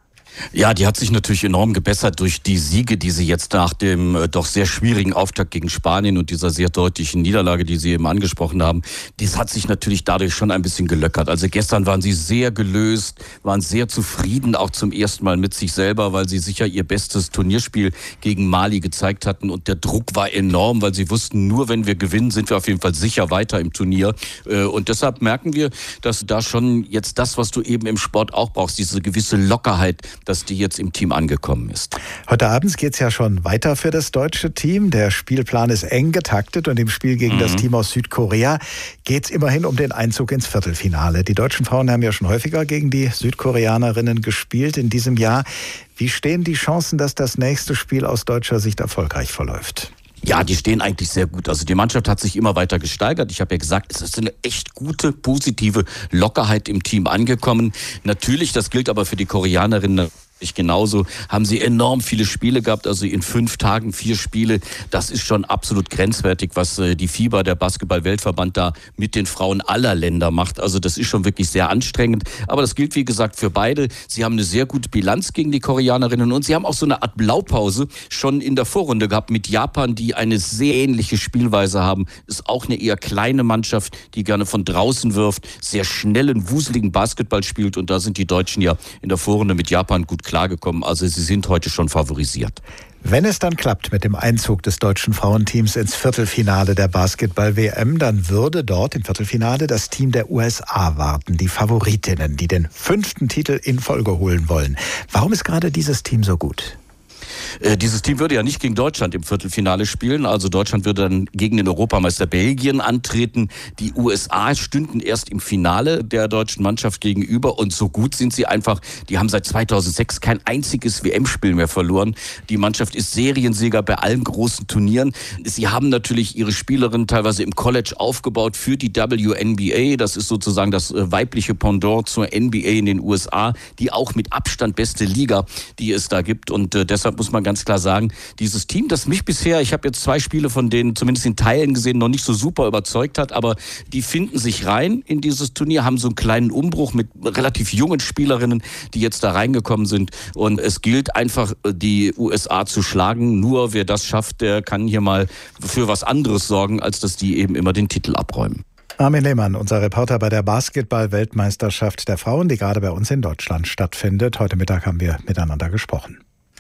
Ja, die hat sich natürlich enorm gebessert durch die Siege, die sie jetzt nach dem äh, doch sehr schwierigen Auftakt gegen Spanien und dieser sehr deutlichen Niederlage, die Sie eben angesprochen haben, das hat sich natürlich dadurch schon ein bisschen gelöckert. Also gestern waren sie sehr gelöst, waren sehr zufrieden, auch zum ersten Mal mit sich selber, weil sie sicher ihr bestes Turnierspiel gegen Mali gezeigt hatten und der Druck war enorm, weil sie wussten, nur wenn wir gewinnen, sind wir auf jeden Fall sicher weiter im Turnier. Äh, und deshalb merken wir, dass da schon jetzt das, was du eben im Sport auch brauchst, diese gewisse Lockerheit, dass die jetzt im Team angekommen ist. Heute Abend geht es ja schon weiter für das deutsche Team. Der Spielplan ist eng getaktet und im Spiel gegen mhm. das Team aus Südkorea geht es immerhin um den Einzug ins Viertelfinale. Die deutschen Frauen haben ja schon häufiger gegen die Südkoreanerinnen gespielt in diesem Jahr. Wie stehen die Chancen, dass das nächste Spiel aus deutscher Sicht erfolgreich verläuft? Ja, die stehen eigentlich sehr gut. Also die Mannschaft hat sich immer weiter gesteigert. Ich habe ja gesagt, es ist eine echt gute, positive Lockerheit im Team angekommen. Natürlich, das gilt aber für die Koreanerinnen genauso, haben sie enorm viele Spiele gehabt, also in fünf Tagen vier Spiele. Das ist schon absolut grenzwertig, was die FIBA, der Basketball-Weltverband, da mit den Frauen aller Länder macht. Also das ist schon wirklich sehr anstrengend. Aber das gilt, wie gesagt, für beide. Sie haben eine sehr gute Bilanz gegen die Koreanerinnen und sie haben auch so eine Art Blaupause schon in der Vorrunde gehabt mit Japan, die eine sehr ähnliche Spielweise haben. Ist auch eine eher kleine Mannschaft, die gerne von draußen wirft, sehr schnellen, wuseligen Basketball spielt und da sind die Deutschen ja in der Vorrunde mit Japan gut klargekommen. Also sie sind heute schon favorisiert. Wenn es dann klappt mit dem Einzug des deutschen Frauenteams ins Viertelfinale der Basketball-W M, dann würde dort im Viertelfinale das Team der U S A warten, die Favoritinnen, die den fünften Titel in Folge holen wollen. Warum ist gerade dieses Team so gut? Äh, dieses Team würde ja nicht gegen Deutschland im Viertelfinale spielen. Also Deutschland würde dann gegen den Europameister Belgien antreten. Die U S A stünden erst im Finale der deutschen Mannschaft gegenüber. Und so gut sind sie einfach. Die haben seit zweitausendsechs kein einziges W M-Spiel mehr verloren. Die Mannschaft ist Seriensieger bei allen großen Turnieren. Sie haben natürlich ihre Spielerinnen teilweise im College aufgebaut für die W N B A. Das ist sozusagen das weibliche Pendant zur N B A in den U S A. Die auch mit Abstand beste Liga, die es da gibt. Und äh, deshalb muss man ganz klar sagen, dieses Team, das mich bisher, ich habe jetzt zwei Spiele von denen zumindest in Teilen gesehen, noch nicht so super überzeugt hat, aber die finden sich rein in dieses Turnier, haben so einen kleinen Umbruch mit relativ jungen Spielerinnen, die jetzt da reingekommen sind und es gilt einfach, die U S A zu schlagen. Nur wer das schafft, der kann hier mal für was anderes sorgen, als dass die eben immer den Titel abräumen. Armin Lehmann, unser Reporter bei der Basketball-Weltmeisterschaft der Frauen, die gerade bei uns in Deutschland stattfindet. Heute Mittag haben wir miteinander gesprochen.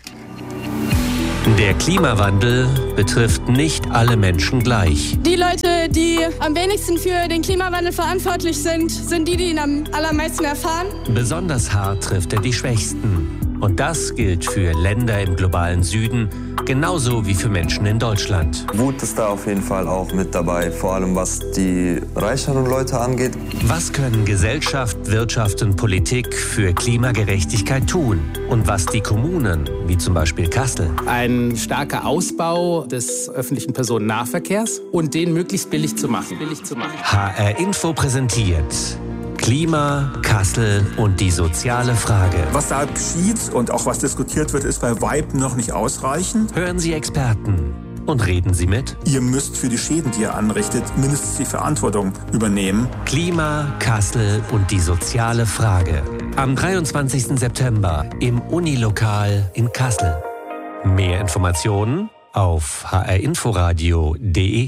Der Klimawandel betrifft nicht alle Menschen gleich. Die Leute, die am wenigsten für den Klimawandel verantwortlich sind, sind die, die ihn am allermeisten erfahren. Besonders hart trifft er die Schwächsten. Und das gilt für Länder im globalen Süden, genauso wie für Menschen in Deutschland. Wut ist da auf jeden Fall auch mit dabei, vor allem was die reicheren Leute angeht. Was können Gesellschaft, Wirtschaft und Politik für Klimagerechtigkeit tun? Und was die Kommunen, wie zum Beispiel Kassel? Ein starker Ausbau des öffentlichen Personennahverkehrs und den möglichst billig zu machen. Billig zu machen. H R Info präsentiert Klima, Kassel und die soziale Frage. Was da geschieht und auch was diskutiert wird, ist bei Weitem noch nicht ausreichend. Hören Sie Experten und reden Sie mit. Ihr müsst für die Schäden, die ihr anrichtet, mindestens die Verantwortung übernehmen. Klima, Kassel und die soziale Frage. Am dreiundzwanzigsten September im Unilokal in Kassel. Mehr Informationen auf h r inforadio punkt d e.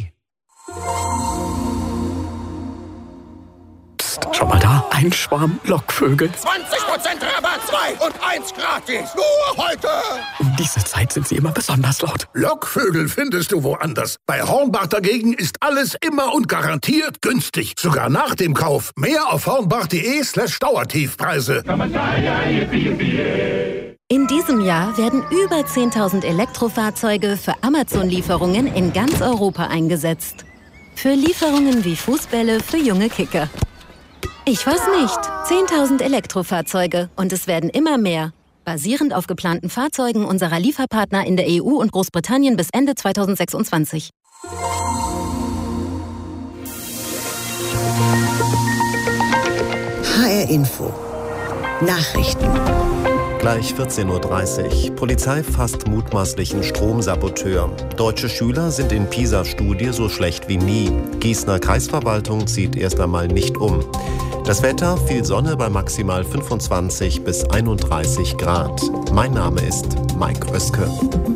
Schau mal da, ein Schwarm Lockvögel. zwanzig Prozent Rabatt, zwei und eins gratis. Nur heute. Um diese Zeit sind sie immer besonders laut. Lockvögel findest du woanders. Bei Hornbach dagegen ist alles immer und garantiert günstig. Sogar nach dem Kauf. Mehr auf hornbach punkt d e slash Dauertiefpreise. In diesem Jahr werden über zehntausend Elektrofahrzeuge für Amazon-Lieferungen in ganz Europa eingesetzt. Für Lieferungen wie Fußbälle für junge Kicker. Ich weiß nicht. zehntausend Elektrofahrzeuge und es werden immer mehr. Basierend auf geplanten Fahrzeugen unserer Lieferpartner in der E U und Großbritannien bis Ende zweitausendsechsundzwanzig. H R Info. Nachrichten. Gleich vierzehn Uhr dreißig. Polizei fasst mutmaßlichen Stromsaboteur. Deutsche Schüler sind in PISA-Studie so schlecht wie nie. Gießener Kreisverwaltung zieht erst einmal nicht um. Das Wetter, viel Sonne bei maximal fünfundzwanzig bis einunddreißig Grad. Mein Name ist Mike Oeske.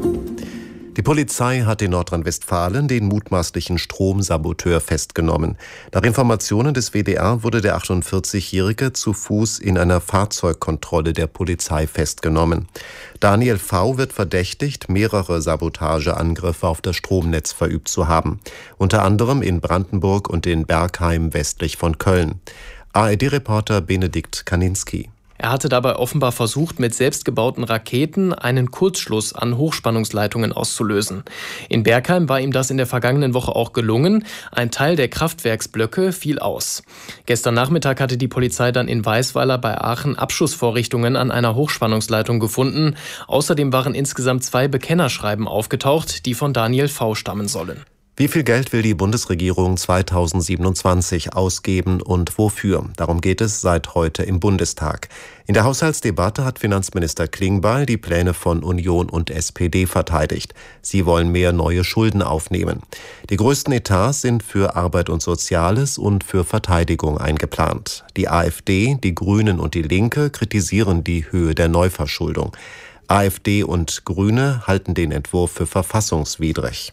Die Polizei hat in Nordrhein-Westfalen den mutmaßlichen Stromsaboteur festgenommen. Nach Informationen des W D R wurde der achtundvierzigjährige zu Fuß in einer Fahrzeugkontrolle der Polizei festgenommen. Daniel V. wird verdächtigt, mehrere Sabotageangriffe auf das Stromnetz verübt zu haben. Unter anderem in Brandenburg und in Bergheim westlich von Köln. A R D-Reporter Benedikt Kaninski. Er hatte dabei offenbar versucht, mit selbstgebauten Raketen einen Kurzschluss an Hochspannungsleitungen auszulösen. In Bergheim war ihm das in der vergangenen Woche auch gelungen. Ein Teil der Kraftwerksblöcke fiel aus. Gestern Nachmittag hatte die Polizei dann in Weisweiler bei Aachen Abschussvorrichtungen an einer Hochspannungsleitung gefunden. Außerdem waren insgesamt zwei Bekennerschreiben aufgetaucht, die von Daniel V. stammen sollen. Wie viel Geld will die Bundesregierung zweitausendsiebenundzwanzig ausgeben und wofür? Darum geht es seit heute im Bundestag. In der Haushaltsdebatte hat Finanzminister Klingbeil die Pläne von Union und S P D verteidigt. Sie wollen mehr neue Schulden aufnehmen. Die größten Etats sind für Arbeit und Soziales und für Verteidigung eingeplant. Die AfD, die Grünen und die Linke kritisieren die Höhe der Neuverschuldung. AfD und Grüne halten den Entwurf für verfassungswidrig.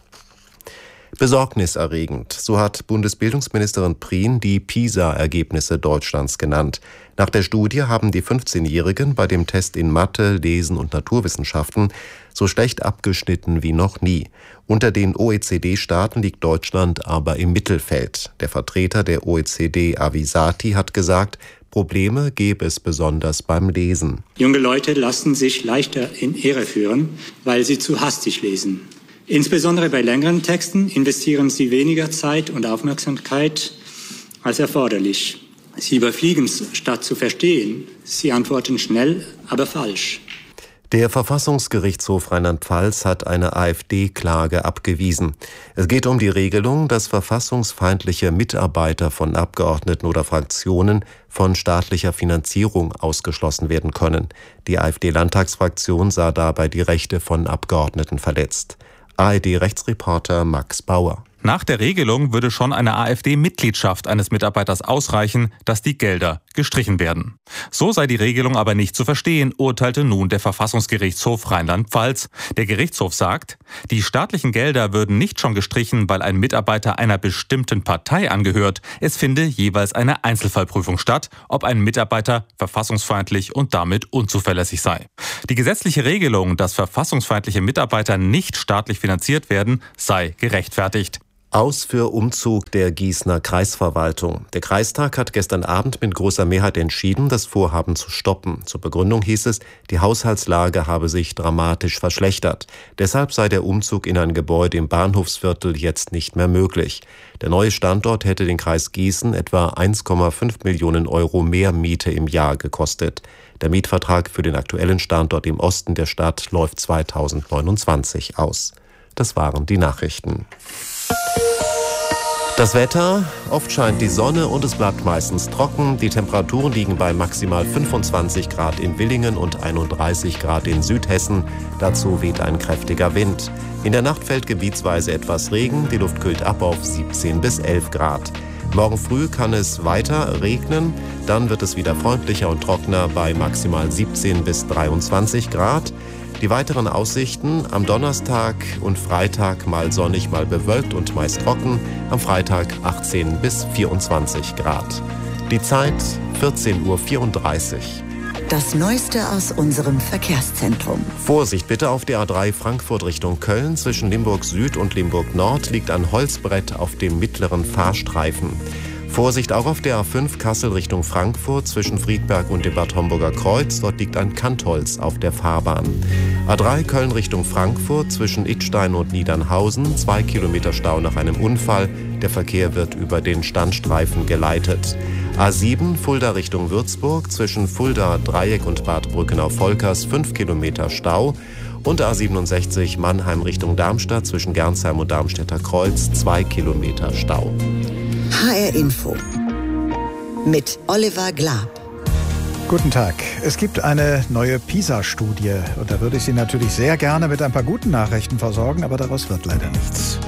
Besorgniserregend, so hat Bundesbildungsministerin Prien die PISA-Ergebnisse Deutschlands genannt. Nach der Studie haben die fünfzehnjährigen bei dem Test in Mathe, Lesen und Naturwissenschaften so schlecht abgeschnitten wie noch nie. Unter den O E C D-Staaten liegt Deutschland aber im Mittelfeld. Der Vertreter der O E C D, Avisati, hat gesagt, Probleme gäbe es besonders beim Lesen. Junge Leute lassen sich leichter in Irre führen, weil sie zu hastig lesen. Insbesondere bei längeren Texten investieren sie weniger Zeit und Aufmerksamkeit als erforderlich. Sie überfliegen statt zu verstehen. Sie antworten schnell, aber falsch. Der Verfassungsgerichtshof Rheinland-Pfalz hat eine AfD-Klage abgewiesen. Es geht um die Regelung, dass verfassungsfeindliche Mitarbeiter von Abgeordneten oder Fraktionen von staatlicher Finanzierung ausgeschlossen werden können. Die AfD-Landtagsfraktion sah dabei die Rechte von Abgeordneten verletzt. A R D-Rechtsreporter Max Bauer. Nach der Regelung würde schon eine AfD-Mitgliedschaft eines Mitarbeiters ausreichen, dass die Gelder gestrichen werden. So sei die Regelung aber nicht zu verstehen, urteilte nun der Verfassungsgerichtshof Rheinland-Pfalz. Der Gerichtshof sagt, die staatlichen Gelder würden nicht schon gestrichen, weil ein Mitarbeiter einer bestimmten Partei angehört. Es finde jeweils eine Einzelfallprüfung statt, ob ein Mitarbeiter verfassungsfeindlich und damit unzuverlässig sei. Die gesetzliche Regelung, dass verfassungsfeindliche Mitarbeiter nicht staatlich finanziert werden, sei gerechtfertigt. Aus für Umzug der Gießener Kreisverwaltung. Der Kreistag hat gestern Abend mit großer Mehrheit entschieden, das Vorhaben zu stoppen. Zur Begründung hieß es, die Haushaltslage habe sich dramatisch verschlechtert. Deshalb sei der Umzug in ein Gebäude im Bahnhofsviertel jetzt nicht mehr möglich. Der neue Standort hätte den Kreis Gießen etwa eins Komma fünf Millionen Euro mehr Miete im Jahr gekostet. Der Mietvertrag für den aktuellen Standort im Osten der Stadt läuft zweitausendneunundzwanzig aus. Das waren die Nachrichten. Das Wetter, oft scheint die Sonne und es bleibt meistens trocken. Die Temperaturen liegen bei maximal fünfundzwanzig Grad in Villingen und einunddreißig Grad in Südhessen. Dazu weht ein kräftiger Wind. In der Nacht fällt gebietsweise etwas Regen, die Luft kühlt ab auf siebzehn bis elf Grad. Morgen früh kann es weiter regnen, dann wird es wieder freundlicher und trockener bei maximal siebzehn bis dreiundzwanzig Grad. Die weiteren Aussichten: am Donnerstag und Freitag mal sonnig, mal bewölkt und meist trocken. Am Freitag achtzehn bis vierundzwanzig Grad. Die Zeit vierzehn Uhr vierunddreißig. Das Neueste aus unserem Verkehrszentrum. Vorsicht bitte auf der A drei Frankfurt Richtung Köln. Zwischen Limburg Süd und Limburg Nord liegt ein Holzbrett auf dem mittleren Fahrstreifen. Vorsicht auch auf der A fünf Kassel Richtung Frankfurt zwischen Friedberg und dem Bad Homburger Kreuz. Dort liegt ein Kantholz auf der Fahrbahn. A drei Köln Richtung Frankfurt zwischen Idstein und Niedernhausen. Zwei Kilometer Stau nach einem Unfall. Der Verkehr wird über den Standstreifen geleitet. A sieben Fulda Richtung Würzburg zwischen Fulda Dreieck und Bad Brückenau-Volkers. Fünf Kilometer Stau. Und A siebenundsechzig Mannheim Richtung Darmstadt zwischen Gernsheim und Darmstädter Kreuz. Zwei Kilometer Stau. H R Info mit Oliver Glab. Guten Tag. Es gibt eine neue PISA-Studie und da würde ich Sie natürlich sehr gerne mit ein paar guten Nachrichten versorgen, aber daraus wird leider nichts.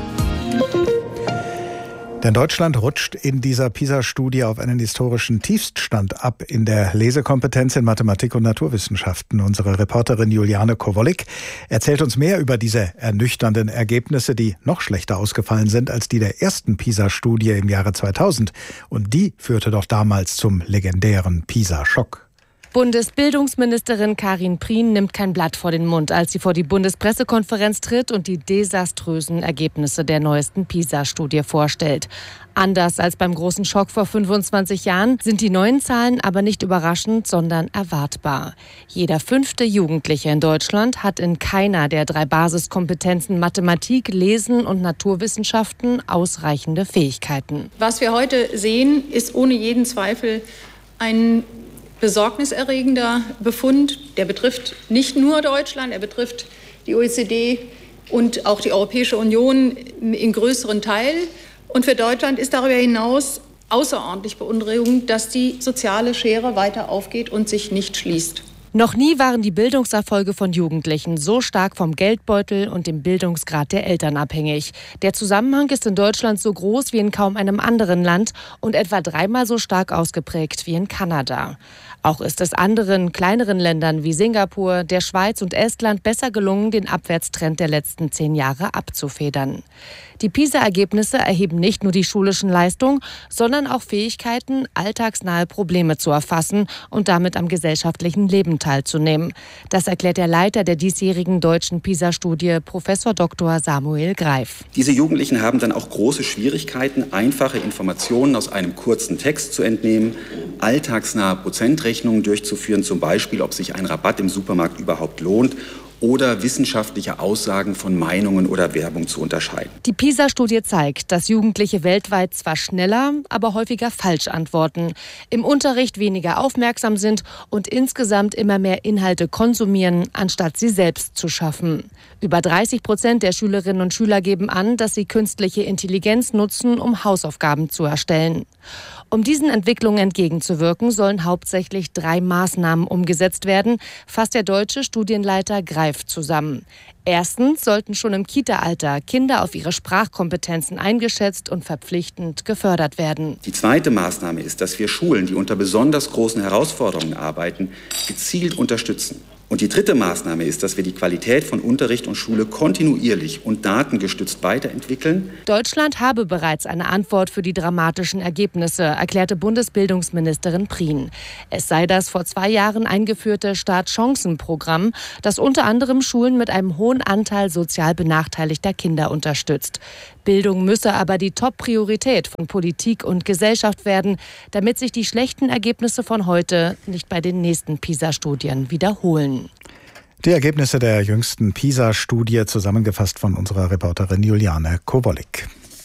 Denn Deutschland rutscht in dieser PISA-Studie auf einen historischen Tiefststand ab in der Lesekompetenz in Mathematik und Naturwissenschaften. Unsere Reporterin Juliane Kowolik erzählt uns mehr über diese ernüchternden Ergebnisse, die noch schlechter ausgefallen sind als die der ersten PISA-Studie im Jahre zweitausend. Und die führte doch damals zum legendären PISA-Schock. Bundesbildungsministerin Karin Prien nimmt kein Blatt vor den Mund, als sie vor die Bundespressekonferenz tritt und die desaströsen Ergebnisse der neuesten PISA-Studie vorstellt. Anders als beim großen Schock vor fünfundzwanzig Jahren sind die neuen Zahlen aber nicht überraschend, sondern erwartbar. Jeder fünfte Jugendliche in Deutschland hat in keiner der drei Basiskompetenzen Mathematik, Lesen und Naturwissenschaften ausreichende Fähigkeiten. Was wir heute sehen, ist ohne jeden Zweifel ein besorgniserregender Befund. Der betrifft nicht nur Deutschland, er betrifft die O E C D und auch die Europäische Union in größeren Teil. Und für Deutschland ist darüber hinaus außerordentlich beunruhigend, dass die soziale Schere weiter aufgeht und sich nicht schließt. Noch nie waren die Bildungserfolge von Jugendlichen so stark vom Geldbeutel und dem Bildungsgrad der Eltern abhängig. Der Zusammenhang ist in Deutschland so groß wie in kaum einem anderen Land und etwa dreimal so stark ausgeprägt wie in Kanada. Auch ist es anderen, kleineren Ländern wie Singapur, der Schweiz und Estland besser gelungen, den Abwärtstrend der letzten zehn Jahre abzufedern. Die PISA-Ergebnisse erheben nicht nur die schulischen Leistungen, sondern auch Fähigkeiten, alltagsnahe Probleme zu erfassen und damit am gesellschaftlichen Leben teilzunehmen. Das erklärt der Leiter der diesjährigen deutschen PISA-Studie, Professor Doktor Samuel Greif. Diese Jugendlichen haben dann auch große Schwierigkeiten, einfache Informationen aus einem kurzen Text zu entnehmen, alltagsnahe Prozentrechnungen durchzuführen, zum Beispiel, ob sich ein Rabatt im Supermarkt überhaupt lohnt, oder wissenschaftliche Aussagen von Meinungen oder Werbung zu unterscheiden. Die PISA-Studie zeigt, dass Jugendliche weltweit zwar schneller, aber häufiger falsch antworten, im Unterricht weniger aufmerksam sind und insgesamt immer mehr Inhalte konsumieren, anstatt sie selbst zu schaffen. Über dreißig Prozent der Schülerinnen und Schüler geben an, dass sie künstliche Intelligenz nutzen, um Hausaufgaben zu erstellen. Um diesen Entwicklungen entgegenzuwirken, sollen hauptsächlich drei Maßnahmen umgesetzt werden, fasst der deutsche Studienleiter Greif zusammen. Erstens sollten schon im Kita-Alter Kinder auf ihre Sprachkompetenzen eingeschätzt und verpflichtend gefördert werden. Die zweite Maßnahme ist, dass wir Schulen, die unter besonders großen Herausforderungen arbeiten, gezielt unterstützen. Und die dritte Maßnahme ist, dass wir die Qualität von Unterricht und Schule kontinuierlich und datengestützt weiterentwickeln. Deutschland habe bereits eine Antwort für die dramatischen Ergebnisse, erklärte Bundesbildungsministerin Prien. Es sei das vor zwei Jahren eingeführte Startchancenprogramm, das unter anderem Schulen mit einem hohen Anteil sozial benachteiligter Kinder unterstützt. Bildung müsse aber die Top-Priorität von Politik und Gesellschaft werden, damit sich die schlechten Ergebnisse von heute nicht bei den nächsten PISA-Studien wiederholen. Die Ergebnisse der jüngsten PISA-Studie zusammengefasst von unserer Reporterin Juliane Kowolik.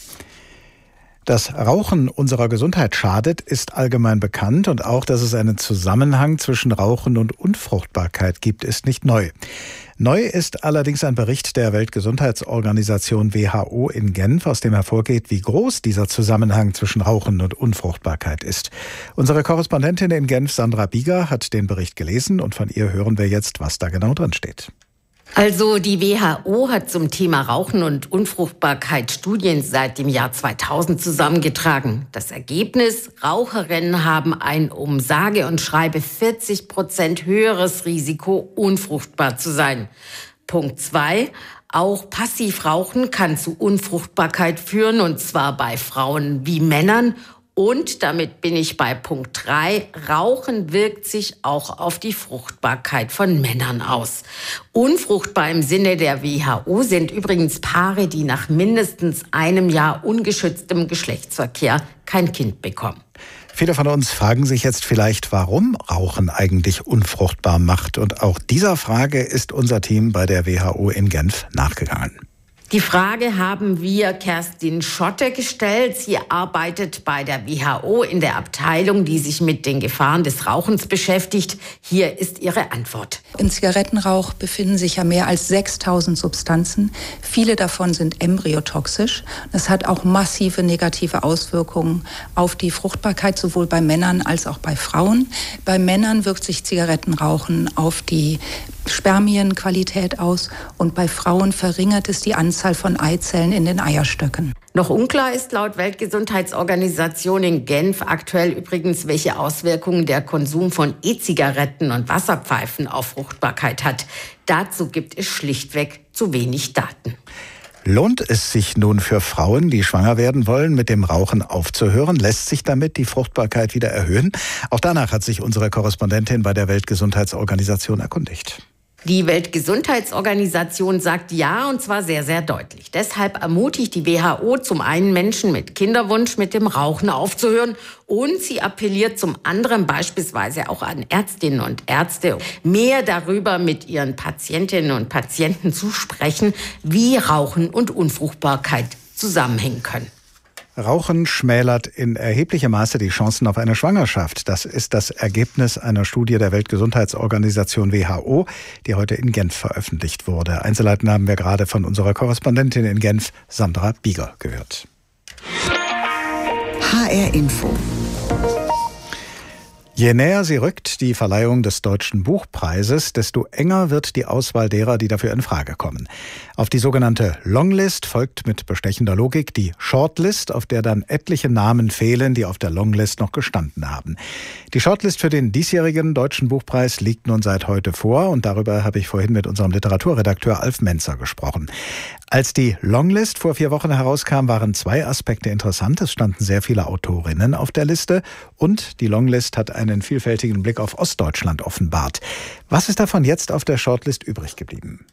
Dass Rauchen unserer Gesundheit schadet, ist allgemein bekannt und auch, dass es einen Zusammenhang zwischen Rauchen und Unfruchtbarkeit gibt, ist nicht neu. Neu ist allerdings ein Bericht der Weltgesundheitsorganisation W H O in Genf, aus dem hervorgeht, wie groß dieser Zusammenhang zwischen Rauchen und Unfruchtbarkeit ist. Unsere Korrespondentin in Genf, Sandra Bieger, hat den Bericht gelesen und von ihr hören wir jetzt, was da genau drin steht. Also die W H O hat zum Thema Rauchen und Unfruchtbarkeit Studien seit dem Jahr zweitausend zusammengetragen. Das Ergebnis: Raucherinnen haben ein um sage und schreibe vierzig Prozent höheres Risiko, unfruchtbar zu sein. Punkt zwei. Auch Passivrauchen kann zu Unfruchtbarkeit führen, und zwar bei Frauen wie Männern. Und damit bin ich bei Punkt drei. Rauchen wirkt sich auch auf die Fruchtbarkeit von Männern aus. Unfruchtbar im Sinne der W H O sind übrigens Paare, die nach mindestens einem Jahr ungeschütztem Geschlechtsverkehr kein Kind bekommen. Viele von uns fragen sich jetzt vielleicht, warum Rauchen eigentlich unfruchtbar macht. Und auch dieser Frage ist unser Team bei der W H O in Genf nachgegangen. Die Frage haben wir Kerstin Schotte gestellt. Sie arbeitet bei der W H O in der Abteilung, die sich mit den Gefahren des Rauchens beschäftigt. Hier ist ihre Antwort. Im Zigarettenrauch befinden sich ja mehr als sechstausend Substanzen. Viele davon sind embryotoxisch. Das hat auch massive negative Auswirkungen auf die Fruchtbarkeit, sowohl bei Männern als auch bei Frauen. Bei Männern wirkt sich Zigarettenrauchen auf die Spermienqualität aus und bei Frauen verringert es die Anzahl von Eizellen in den Eierstöcken. Noch unklar ist laut Weltgesundheitsorganisation in Genf aktuell übrigens, welche Auswirkungen der Konsum von E-Zigaretten und Wasserpfeifen auf Fruchtbarkeit hat. Dazu gibt es schlichtweg zu wenig Daten. Lohnt es sich nun für Frauen, die schwanger werden wollen, mit dem Rauchen aufzuhören? Lässt sich damit die Fruchtbarkeit wieder erhöhen? Auch danach hat sich unsere Korrespondentin bei der Weltgesundheitsorganisation erkundigt. Die Weltgesundheitsorganisation sagt ja, und zwar sehr, sehr deutlich. Deshalb ermutigt die W H O zum einen Menschen mit Kinderwunsch mit dem Rauchen aufzuhören und sie appelliert zum anderen beispielsweise auch an Ärztinnen und Ärzte, mehr darüber mit ihren Patientinnen und Patienten zu sprechen, wie Rauchen und Unfruchtbarkeit zusammenhängen können. Rauchen schmälert in erheblichem Maße die Chancen auf eine Schwangerschaft. Das ist das Ergebnis einer Studie der Weltgesundheitsorganisation W H O, die heute in Genf veröffentlicht wurde. Einzelheiten haben wir gerade von unserer Korrespondentin in Genf, Sandra Bieger, gehört. H R Info. Je näher sie rückt, die Verleihung des Deutschen Buchpreises, desto enger wird die Auswahl derer, die dafür in Frage kommen. Auf die sogenannte Longlist folgt mit bestechender Logik die Shortlist, auf der dann etliche Namen fehlen, die auf der Longlist noch gestanden haben. Die Shortlist für den diesjährigen Deutschen Buchpreis liegt nun seit heute vor und darüber habe ich vorhin mit unserem Literaturredakteur Alf Menzer gesprochen. Als die Longlist vor vier Wochen herauskam, waren zwei Aspekte interessant. Es standen sehr viele Autorinnen auf der Liste und die Longlist hat einen vielfältigen Blick auf Ostdeutschland offenbart. Was ist davon jetzt auf der Shortlist übrig geblieben?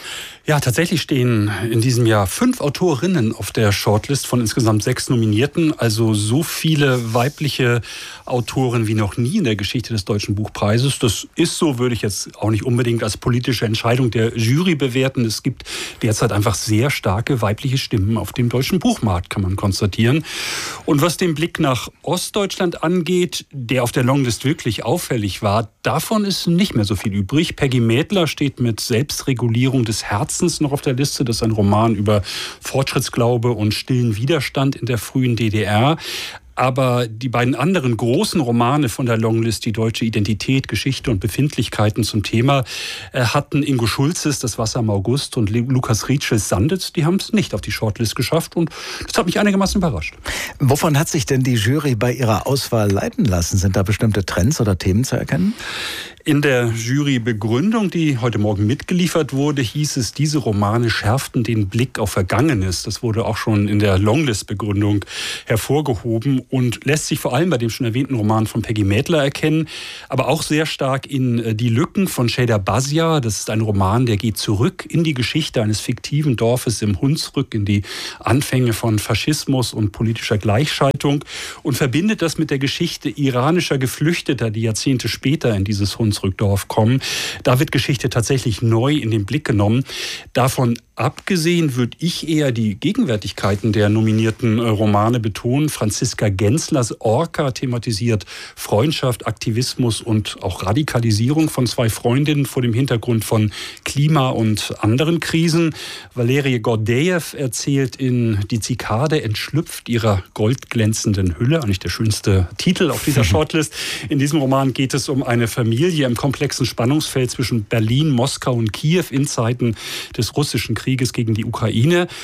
Ja, tatsächlich stehen in diesem Jahr fünf Autorinnen auf der Shortlist von insgesamt sechs Nominierten. Also so viele weibliche Autoren wie noch nie in der Geschichte des Deutschen Buchpreises. Das ist so, würde ich jetzt auch nicht unbedingt als politische Entscheidung der Jury bewerten. Es gibt derzeit einfach sehr starke weibliche Stimmen auf dem deutschen Buchmarkt, kann man konstatieren. Und was den Blick nach Ostdeutschland angeht, der auf der Longlist wirklich auffällig war, davon ist nicht mehr so viel übrig. Peggy Mädler steht mit Selbstregulierung des Herzens noch auf der Liste. Das ist ein Roman über Fortschrittsglaube und stillen Widerstand in der frühen D D R. Aber die beiden anderen großen Romane von der Longlist, die deutsche Identität, Geschichte und Befindlichkeiten zum Thema, hatten Ingo Schulzes Das Wasser im August und Lukas Rietschels Sanditz, die haben es nicht auf die Shortlist geschafft und das hat mich einigermaßen überrascht. Wovon hat sich denn die Jury bei ihrer Auswahl leiten lassen? Sind da bestimmte Trends oder Themen zu erkennen? In der Jurybegründung, die heute Morgen mitgeliefert wurde, hieß es, diese Romane schärften den Blick auf Vergangenes. Das wurde auch schon in der Longlist-Begründung hervorgehoben und lässt sich vor allem bei dem schon erwähnten Roman von Peggy Mädler erkennen, aber auch sehr stark in Die Lücken von Şeyda Bazia. Das ist ein Roman, der geht zurück in die Geschichte eines fiktiven Dorfes im Hunsrück, in die Anfänge von Faschismus und politischer Gleichschaltung und verbindet das mit der Geschichte iranischer Geflüchteter, die Jahrzehnte später in dieses Hunsrück Hunsrückdorf kommen. Da wird Geschichte tatsächlich neu in den Blick genommen. Davon abgesehen würde ich eher die Gegenwärtigkeiten der nominierten Romane betonen. Franziska Genslers Orca thematisiert Freundschaft, Aktivismus und auch Radikalisierung von zwei Freundinnen vor dem Hintergrund von Klima- und anderen Krisen. Valerie Gordejew erzählt in Die Zikade entschlüpft ihrer goldglänzenden Hülle, eigentlich der schönste Titel auf dieser Shortlist. In diesem Roman geht es um eine Familie im komplexen Spannungsfeld zwischen Berlin, Moskau und Kiew in Zeiten des russischen Krieges gegen die Ukraine.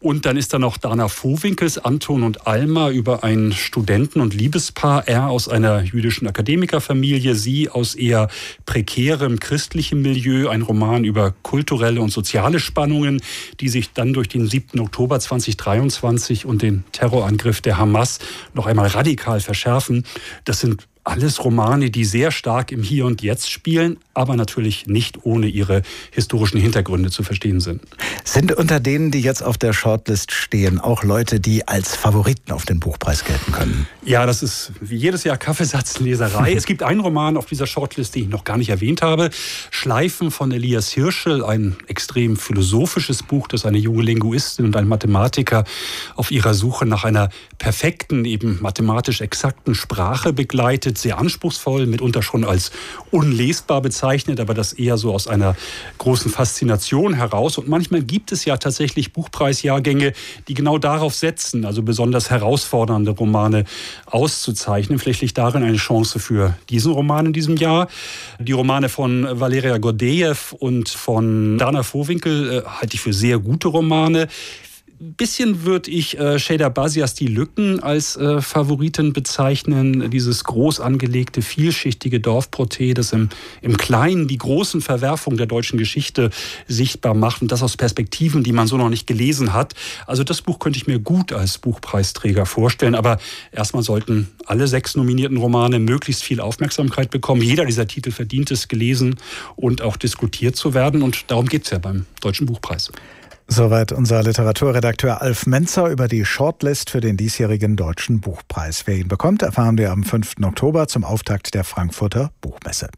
Und dann ist da noch Dana Vohwinkels Anton und Alma über ein Studenten- und Liebespaar. Er aus einer jüdischen Akademikerfamilie, sie aus eher prekärem christlichem Milieu. Ein Roman über kulturelle und soziale Spannungen, die sich dann durch den siebten Oktober zweitausenddreiundzwanzig und den Terrorangriff der Hamas noch einmal radikal verschärfen. Das sind alles Romane, die sehr stark im Hier und Jetzt spielen, aber natürlich nicht ohne ihre historischen Hintergründe zu verstehen sind. Sind unter denen, die jetzt auf der Shortlist stehen, auch Leute, die als Favoriten auf den Buchpreis gelten können? Ja, das ist wie jedes Jahr Kaffeesatzleserei. Es gibt einen Roman auf dieser Shortlist, den ich noch gar nicht erwähnt habe. Schleifen von Elias Hirschel, ein extrem philosophisches Buch, das eine junge Linguistin und ein Mathematiker auf ihrer Suche nach einer perfekten, eben mathematisch exakten Sprache begleitet. Sehr anspruchsvoll, mitunter schon als unlesbar bezeichnet, aber das eher so aus einer großen Faszination heraus. Und manchmal gibt es ja tatsächlich Buchpreisjahrgänge, die genau darauf setzen, also besonders herausfordernde Romane auszuzeichnen. Vielleicht liegt darin eine Chance für diesen Roman in diesem Jahr. Die Romane von Valeria Gordejew und von Dana Vohwinkel äh, halte ich für sehr gute Romane. Ein bisschen würde ich äh, Şeyda Basias Die Lücken als äh, Favoriten bezeichnen. Dieses groß angelegte, vielschichtige Dorfporträt, das im, im Kleinen die großen Verwerfungen der deutschen Geschichte sichtbar macht und das aus Perspektiven, die man so noch nicht gelesen hat. Also das Buch könnte ich mir gut als Buchpreisträger vorstellen. Aber erstmal sollten alle sechs nominierten Romane möglichst viel Aufmerksamkeit bekommen. Jeder dieser Titel verdient es, gelesen und auch diskutiert zu werden. Und darum geht es ja beim Deutschen Buchpreis. Soweit unser Literaturredakteur Alf Menzer über die Shortlist für den diesjährigen Deutschen Buchpreis. Wer ihn bekommt, erfahren wir am fünften Oktober zum Auftakt der Frankfurter Buchmesse.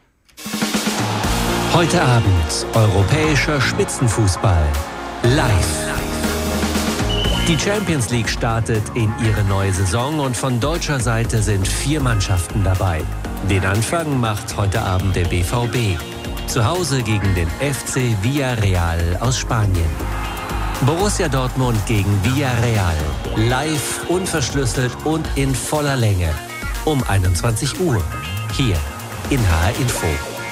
Heute Abend europäischer Spitzenfußball live. Die Champions League startet in ihre neue Saison und von deutscher Seite sind vier Mannschaften dabei. Den Anfang macht heute Abend der B V B. Zu Hause gegen den F C Villarreal aus Spanien. Borussia Dortmund gegen Villarreal. Live, unverschlüsselt und in voller Länge. Um einundzwanzig Uhr. Hier in H R Info.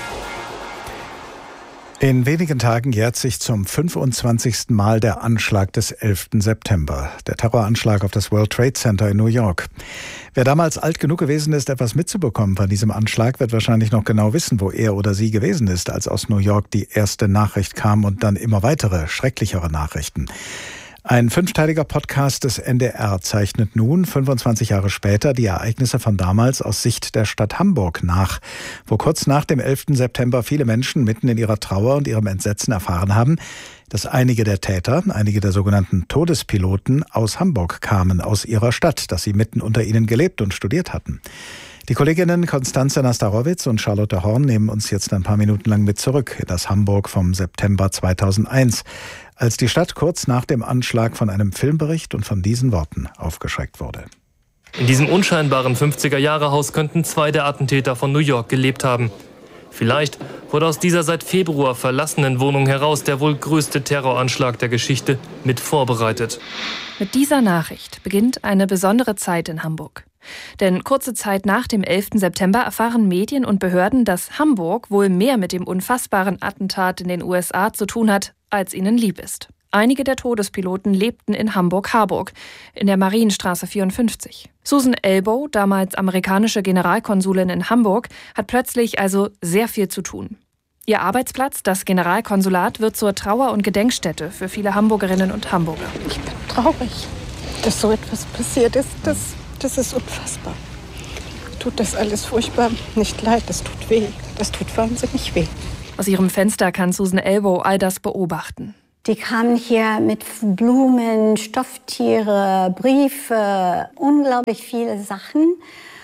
In wenigen Tagen jährt sich zum fünfundzwanzigsten Mal der Anschlag des elften September. Der Terroranschlag auf das World Trade Center in New York. Wer damals alt genug gewesen ist, etwas mitzubekommen von diesem Anschlag, wird wahrscheinlich noch genau wissen, wo er oder sie gewesen ist, als aus New York die erste Nachricht kam und dann immer weitere, schrecklichere Nachrichten. Ein fünfteiliger Podcast des N D R zeichnet nun, fünfundzwanzig Jahre später, die Ereignisse von damals aus Sicht der Stadt Hamburg nach, wo kurz nach dem elften September viele Menschen mitten in ihrer Trauer und ihrem Entsetzen erfahren haben, dass einige der Täter, einige der sogenannten Todespiloten aus Hamburg kamen, aus ihrer Stadt, dass sie mitten unter ihnen gelebt und studiert hatten. Die Kolleginnen Konstanze Nastarowitz und Charlotte Horn nehmen uns jetzt ein paar Minuten lang mit zurück in das Hamburg vom September zweitausendeins, als die Stadt kurz nach dem Anschlag von einem Filmbericht und von diesen Worten aufgeschreckt wurde. In diesem unscheinbaren fünfziger-Jahre-Haus könnten zwei der Attentäter von New York gelebt haben. Vielleicht wurde aus dieser seit Februar verlassenen Wohnung heraus der wohl größte Terroranschlag der Geschichte mit vorbereitet. Mit dieser Nachricht beginnt eine besondere Zeit in Hamburg. Denn kurze Zeit nach dem elften September erfahren Medien und Behörden, dass Hamburg wohl mehr mit dem unfassbaren Attentat in den U S A zu tun hat, als ihnen lieb ist. Einige der Todespiloten lebten in Hamburg-Harburg, in der Marienstraße vierundfünfzig. Susan Elbow, damals amerikanische Generalkonsulin in Hamburg, hat plötzlich also sehr viel zu tun. Ihr Arbeitsplatz, das Generalkonsulat, wird zur Trauer- und Gedenkstätte für viele Hamburgerinnen und Hamburger. Ich bin traurig, dass so etwas passiert ist. Das, das ist unfassbar. Tut das alles furchtbar nicht leid, das tut weh. Das tut wahnsinnig weh. Aus ihrem Fenster kann Susan Elbow all das beobachten. Die kamen hier mit Blumen, Stofftiere, Briefe, unglaublich viele Sachen,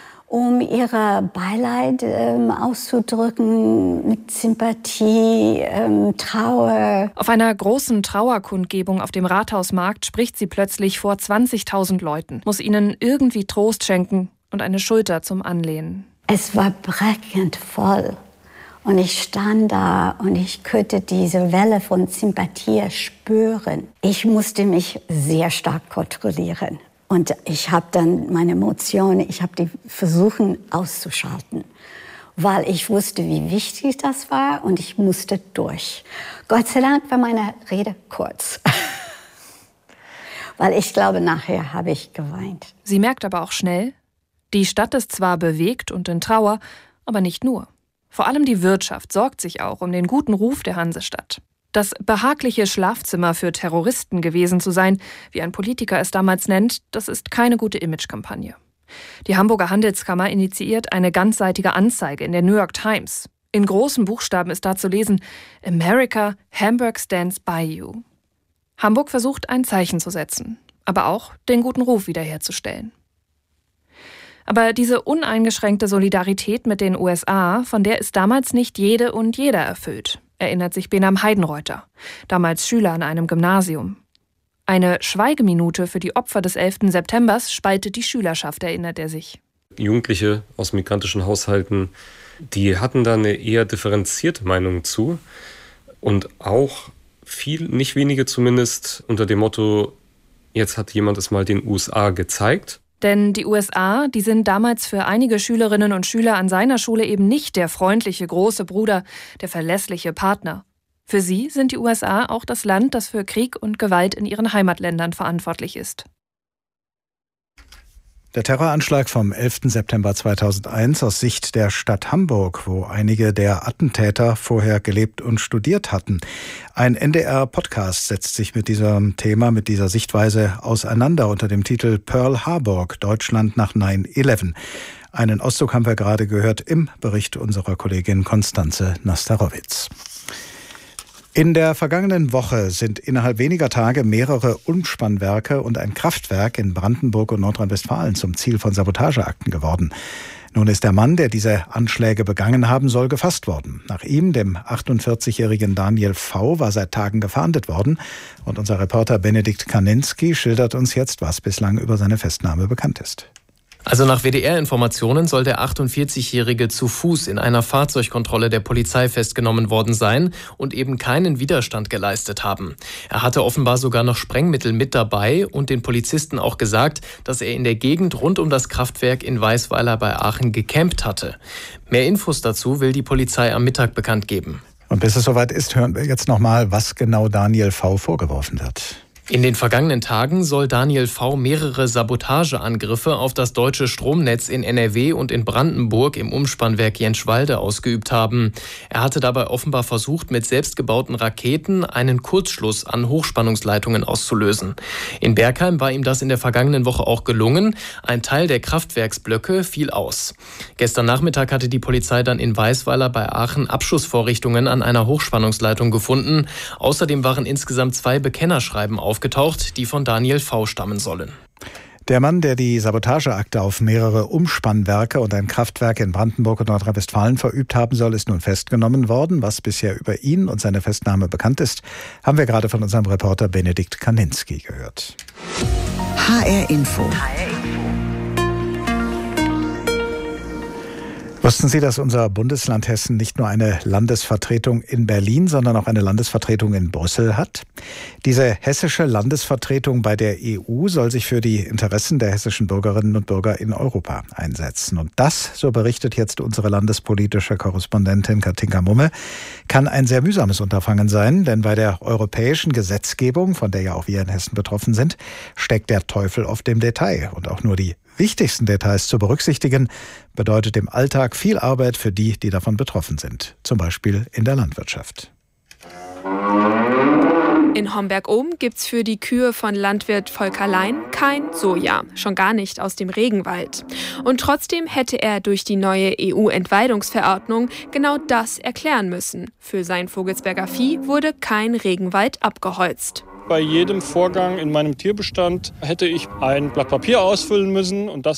um ihre Beileid ähm, auszudrücken, mit Sympathie, ähm, Trauer. Auf einer großen Trauerkundgebung auf dem Rathausmarkt spricht sie plötzlich vor zwanzigtausend Leuten, muss ihnen irgendwie Trost schenken und eine Schulter zum Anlehnen. Es war brechend voll. Und ich stand da und ich konnte diese Welle von Sympathie spüren. Ich musste mich sehr stark kontrollieren. Und ich habe dann meine Emotionen, ich habe die versucht auszuschalten. Weil ich wusste, wie wichtig das war und ich musste durch. Gott sei Dank war meine Rede kurz. weil ich glaube, nachher habe ich geweint. Sie merkt aber auch schnell, die Stadt ist zwar bewegt und in Trauer, aber nicht nur. Vor allem die Wirtschaft sorgt sich auch um den guten Ruf der Hansestadt. Das behagliche Schlafzimmer für Terroristen gewesen zu sein, wie ein Politiker es damals nennt, das ist keine gute Imagekampagne. Die Hamburger Handelskammer initiiert eine ganzseitige Anzeige in der New York Times. In großen Buchstaben ist da zu lesen: America, Hamburg stands by you. Hamburg versucht, ein Zeichen zu setzen, aber auch den guten Ruf wiederherzustellen. Aber diese uneingeschränkte Solidarität mit den U S A, von der ist damals nicht jede und jeder erfüllt, erinnert sich Benam Heidenreuther, damals Schüler an einem Gymnasium. Eine Schweigeminute für die Opfer des elften Septembers spaltet die Schülerschaft, erinnert er sich. Jugendliche aus migrantischen Haushalten, die hatten da eine eher differenzierte Meinung zu und auch viel, nicht wenige zumindest, unter dem Motto, jetzt hat jemand es mal den U S A gezeigt. Denn die U S A, die sind damals für einige Schülerinnen und Schüler an seiner Schule eben nicht der freundliche große Bruder, der verlässliche Partner. Für sie sind die U S A auch das Land, das für Krieg und Gewalt in ihren Heimatländern verantwortlich ist. Der Terroranschlag vom elften September zweitausendeins aus Sicht der Stadt Hamburg, wo einige der Attentäter vorher gelebt und studiert hatten. Ein N D R-Podcast setzt sich mit diesem Thema, mit dieser Sichtweise auseinander unter dem Titel Pearl Harbor, Deutschland nach neun elf. Einen Auszug haben wir gerade gehört im Bericht unserer Kollegin Konstanze Nastarowitz. In der vergangenen Woche sind innerhalb weniger Tage mehrere Umspannwerke und ein Kraftwerk in Brandenburg und Nordrhein-Westfalen zum Ziel von Sabotageakten geworden. Nun ist der Mann, der diese Anschläge begangen haben soll, gefasst worden. Nach ihm, dem achtundvierzigjährigen Daniel V., war seit Tagen gefahndet worden. Und unser Reporter Benedikt Kaninski schildert uns jetzt, was bislang über seine Festnahme bekannt ist. Also nach W D R-Informationen soll der achtundvierzigjährige zu Fuß in einer Fahrzeugkontrolle der Polizei festgenommen worden sein und eben keinen Widerstand geleistet haben. Er hatte offenbar sogar noch Sprengmittel mit dabei und den Polizisten auch gesagt, dass er in der Gegend rund um das Kraftwerk in Weisweiler bei Aachen gecampt hatte. Mehr Infos dazu will die Polizei am Mittag bekannt geben. Und bis es soweit ist, hören wir jetzt nochmal, was genau Daniel V. vorgeworfen wird. In den vergangenen Tagen soll Daniel V. mehrere Sabotageangriffe auf das deutsche Stromnetz in N R W und in Brandenburg im Umspannwerk Jenschwalde ausgeübt haben. Er hatte dabei offenbar versucht, mit selbstgebauten Raketen einen Kurzschluss an Hochspannungsleitungen auszulösen. In Bergheim war ihm das in der vergangenen Woche auch gelungen. Ein Teil der Kraftwerksblöcke fiel aus. Gestern Nachmittag hatte die Polizei dann in Weisweiler bei Aachen Abschussvorrichtungen an einer Hochspannungsleitung gefunden. Außerdem waren insgesamt zwei Bekennerschreiben aufgetaucht. aufgetaucht, die von Daniel V. stammen sollen. Der Mann, der die Sabotageakte auf mehrere Umspannwerke und ein Kraftwerk in Brandenburg und Nordrhein-Westfalen verübt haben soll, ist nun festgenommen worden. Was bisher über ihn und seine Festnahme bekannt ist, haben wir gerade von unserem Reporter Benedikt Kaninski gehört. H R Info. Wussten Sie, dass unser Bundesland Hessen nicht nur eine Landesvertretung in Berlin, sondern auch eine Landesvertretung in Brüssel hat? Diese hessische Landesvertretung bei der E U soll sich für die Interessen der hessischen Bürgerinnen und Bürger in Europa einsetzen. Und das, so berichtet jetzt unsere landespolitische Korrespondentin Katinka Mumme, kann ein sehr mühsames Unterfangen sein, denn bei der europäischen Gesetzgebung, von der ja auch wir in Hessen betroffen sind, steckt der Teufel oft im Detail. Und auch nur die wichtigsten Details zu berücksichtigen, bedeutet im Alltag viel Arbeit für die, die davon betroffen sind. Zum Beispiel in der Landwirtschaft. In Homberg-Ohm gibt's für die Kühe von Landwirt Volker Lein kein Soja, schon gar nicht aus dem Regenwald. Und trotzdem hätte er durch die neue E U-Entweidungsverordnung genau das erklären müssen. Für sein Vogelsberger Vieh wurde kein Regenwald abgeholzt. Bei jedem Vorgang in meinem Tierbestand hätte ich ein Blatt Papier ausfüllen müssen und das